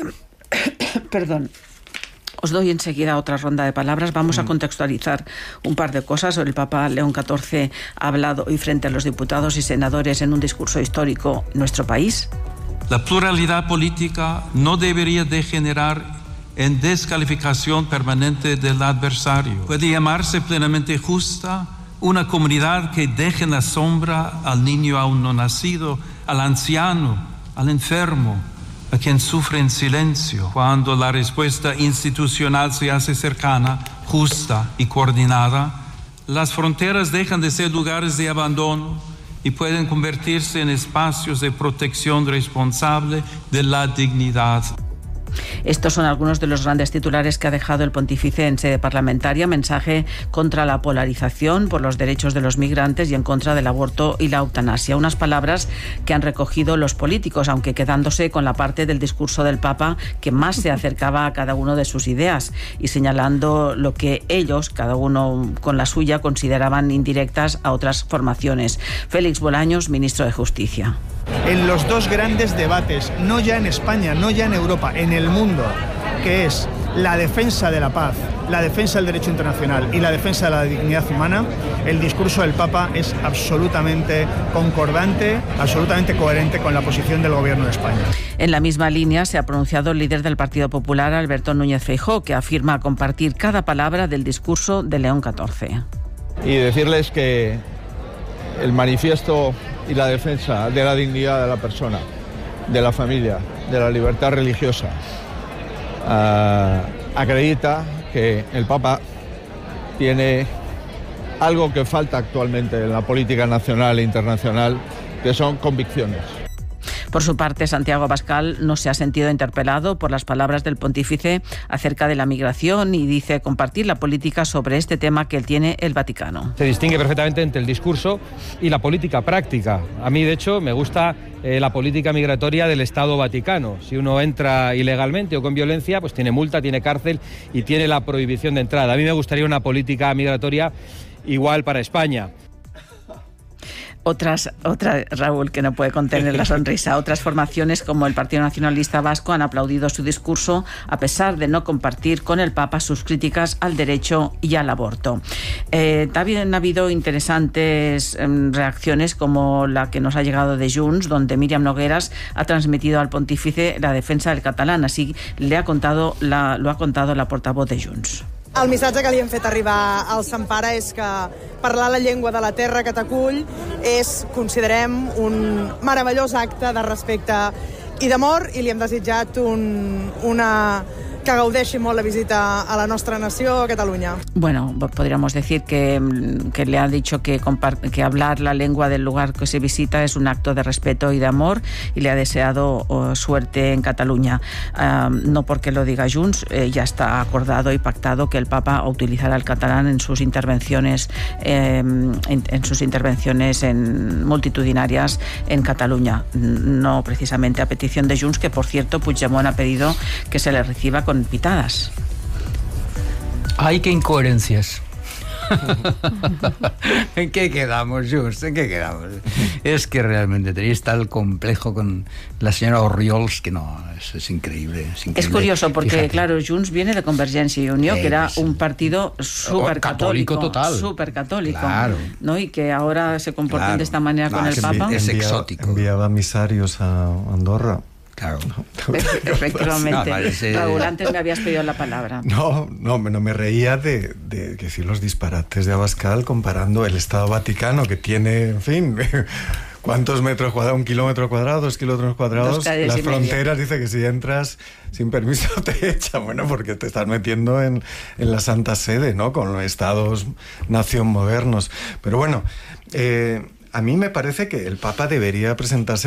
perdón. Os doy enseguida otra ronda de palabras. Vamos a contextualizar un par de cosas. El Papa León XIV ha hablado hoy frente a los diputados y senadores en un discurso histórico en nuestro país. La pluralidad política no debería degenerar en descalificación permanente del adversario. Puede llamarse plenamente justa una comunidad que deje en la sombra al niño aún no nacido, al anciano, al enfermo, a quien sufre en silencio. Cuando la respuesta institucional se hace cercana, justa y coordinada, las fronteras dejan de ser lugares de abandono y pueden convertirse en espacios de protección responsable de la dignidad. Estos son algunos de los grandes titulares que ha dejado el pontífice en sede parlamentaria. Mensaje contra la polarización, por los derechos de los migrantes y en contra del aborto y la eutanasia. Unas palabras que han recogido los políticos, aunque quedándose con la parte del discurso del Papa que más se acercaba a cada uno de sus ideas y señalando lo que ellos, cada uno con la suya, consideraban indirectas a otras formaciones. Félix Bolaños, ministro de Justicia. En los dos grandes debates, no ya en España, no ya en Europa, en el mundo, que es la defensa de la paz, la defensa del derecho internacional y la defensa de la dignidad humana, el discurso del Papa es absolutamente concordante, absolutamente coherente con la posición del Gobierno de España. En la misma línea se ha pronunciado el líder del Partido Popular, Alberto Núñez Feijóo, que afirma compartir cada palabra del discurso de León XIV. Y decirles que el manifiesto y la defensa de la dignidad de la persona, de la familia, de la libertad religiosa, acredita que el Papa tiene algo que falta actualmente en la política nacional e internacional, que son convicciones. Por su parte, Santiago Abascal no se ha sentido interpelado por las palabras del pontífice acerca de la migración y dice compartir la política sobre este tema que él tiene el Vaticano. Se distingue perfectamente entre el discurso y la política práctica. A mí, de hecho, me gusta la política migratoria del Estado Vaticano. Si uno entra ilegalmente o con violencia, pues tiene multa, tiene cárcel y tiene la prohibición de entrada. A mí me gustaría una política migratoria igual para España. Otra, Raúl, que no puede contener la sonrisa. Otras formaciones como el Partido Nacionalista Vasco han aplaudido su discurso a pesar de no compartir con el Papa sus críticas al derecho y al aborto. También ha habido interesantes reacciones como la que nos ha llegado de Junts, donde Míriam Nogueras ha transmitido al pontífice la defensa del catalán. Así lo ha contado la portavoz de Junts. El missatge que li hem fet arribar al Sant Pare és que parlar la llengua de la terra que t'acull és, considerem, un meravellós acte de respecte i d'amor, i li hem desitjat una que gaudeixi molt la visita a la nostra nació, a Catalunya. Bueno, podríamos decir que le ha dicho que hablar la lengua del lugar que se visita es un acto de respeto y de amor, y le ha deseado suerte en Cataluña. No porque lo diga Junts, ya está acordado y pactado que el Papa utilizará el catalán en sus intervenciones multitudinarias en Cataluña. No precisamente a petición de Junts, que por cierto Puigdemont ha pedido que se le reciba con pitadas. ¡Ay, qué incoherencias! ¿En qué quedamos, Junts? ¿En qué quedamos? Es que realmente tenéis tal complejo con la señora Orriols que no, es increíble. Es curioso porque, fíjate, claro, Junts viene de Convergencia y Unió, que era un partido súper católico, total, súper católico, claro, ¿no? Y que ahora se comportan de esta manera con el Papa. Es exótico. Enviaba emisarios a Andorra. Claro. Efectivamente. Raúl, antes me habías pedido la palabra. No me reía de decir los disparates de Abascal comparando el Estado Vaticano, que tiene, en fin, ¿cuántos metros cuadrados? 1 kilómetro cuadrado, 2 kilómetros cuadrados. Las fronteras, dice que si entras sin permiso te echan. Bueno, porque te estás metiendo en la Santa Sede, ¿no? Con los estados-nación modernos. Pero bueno, a mí me parece que el Papa debería presentarse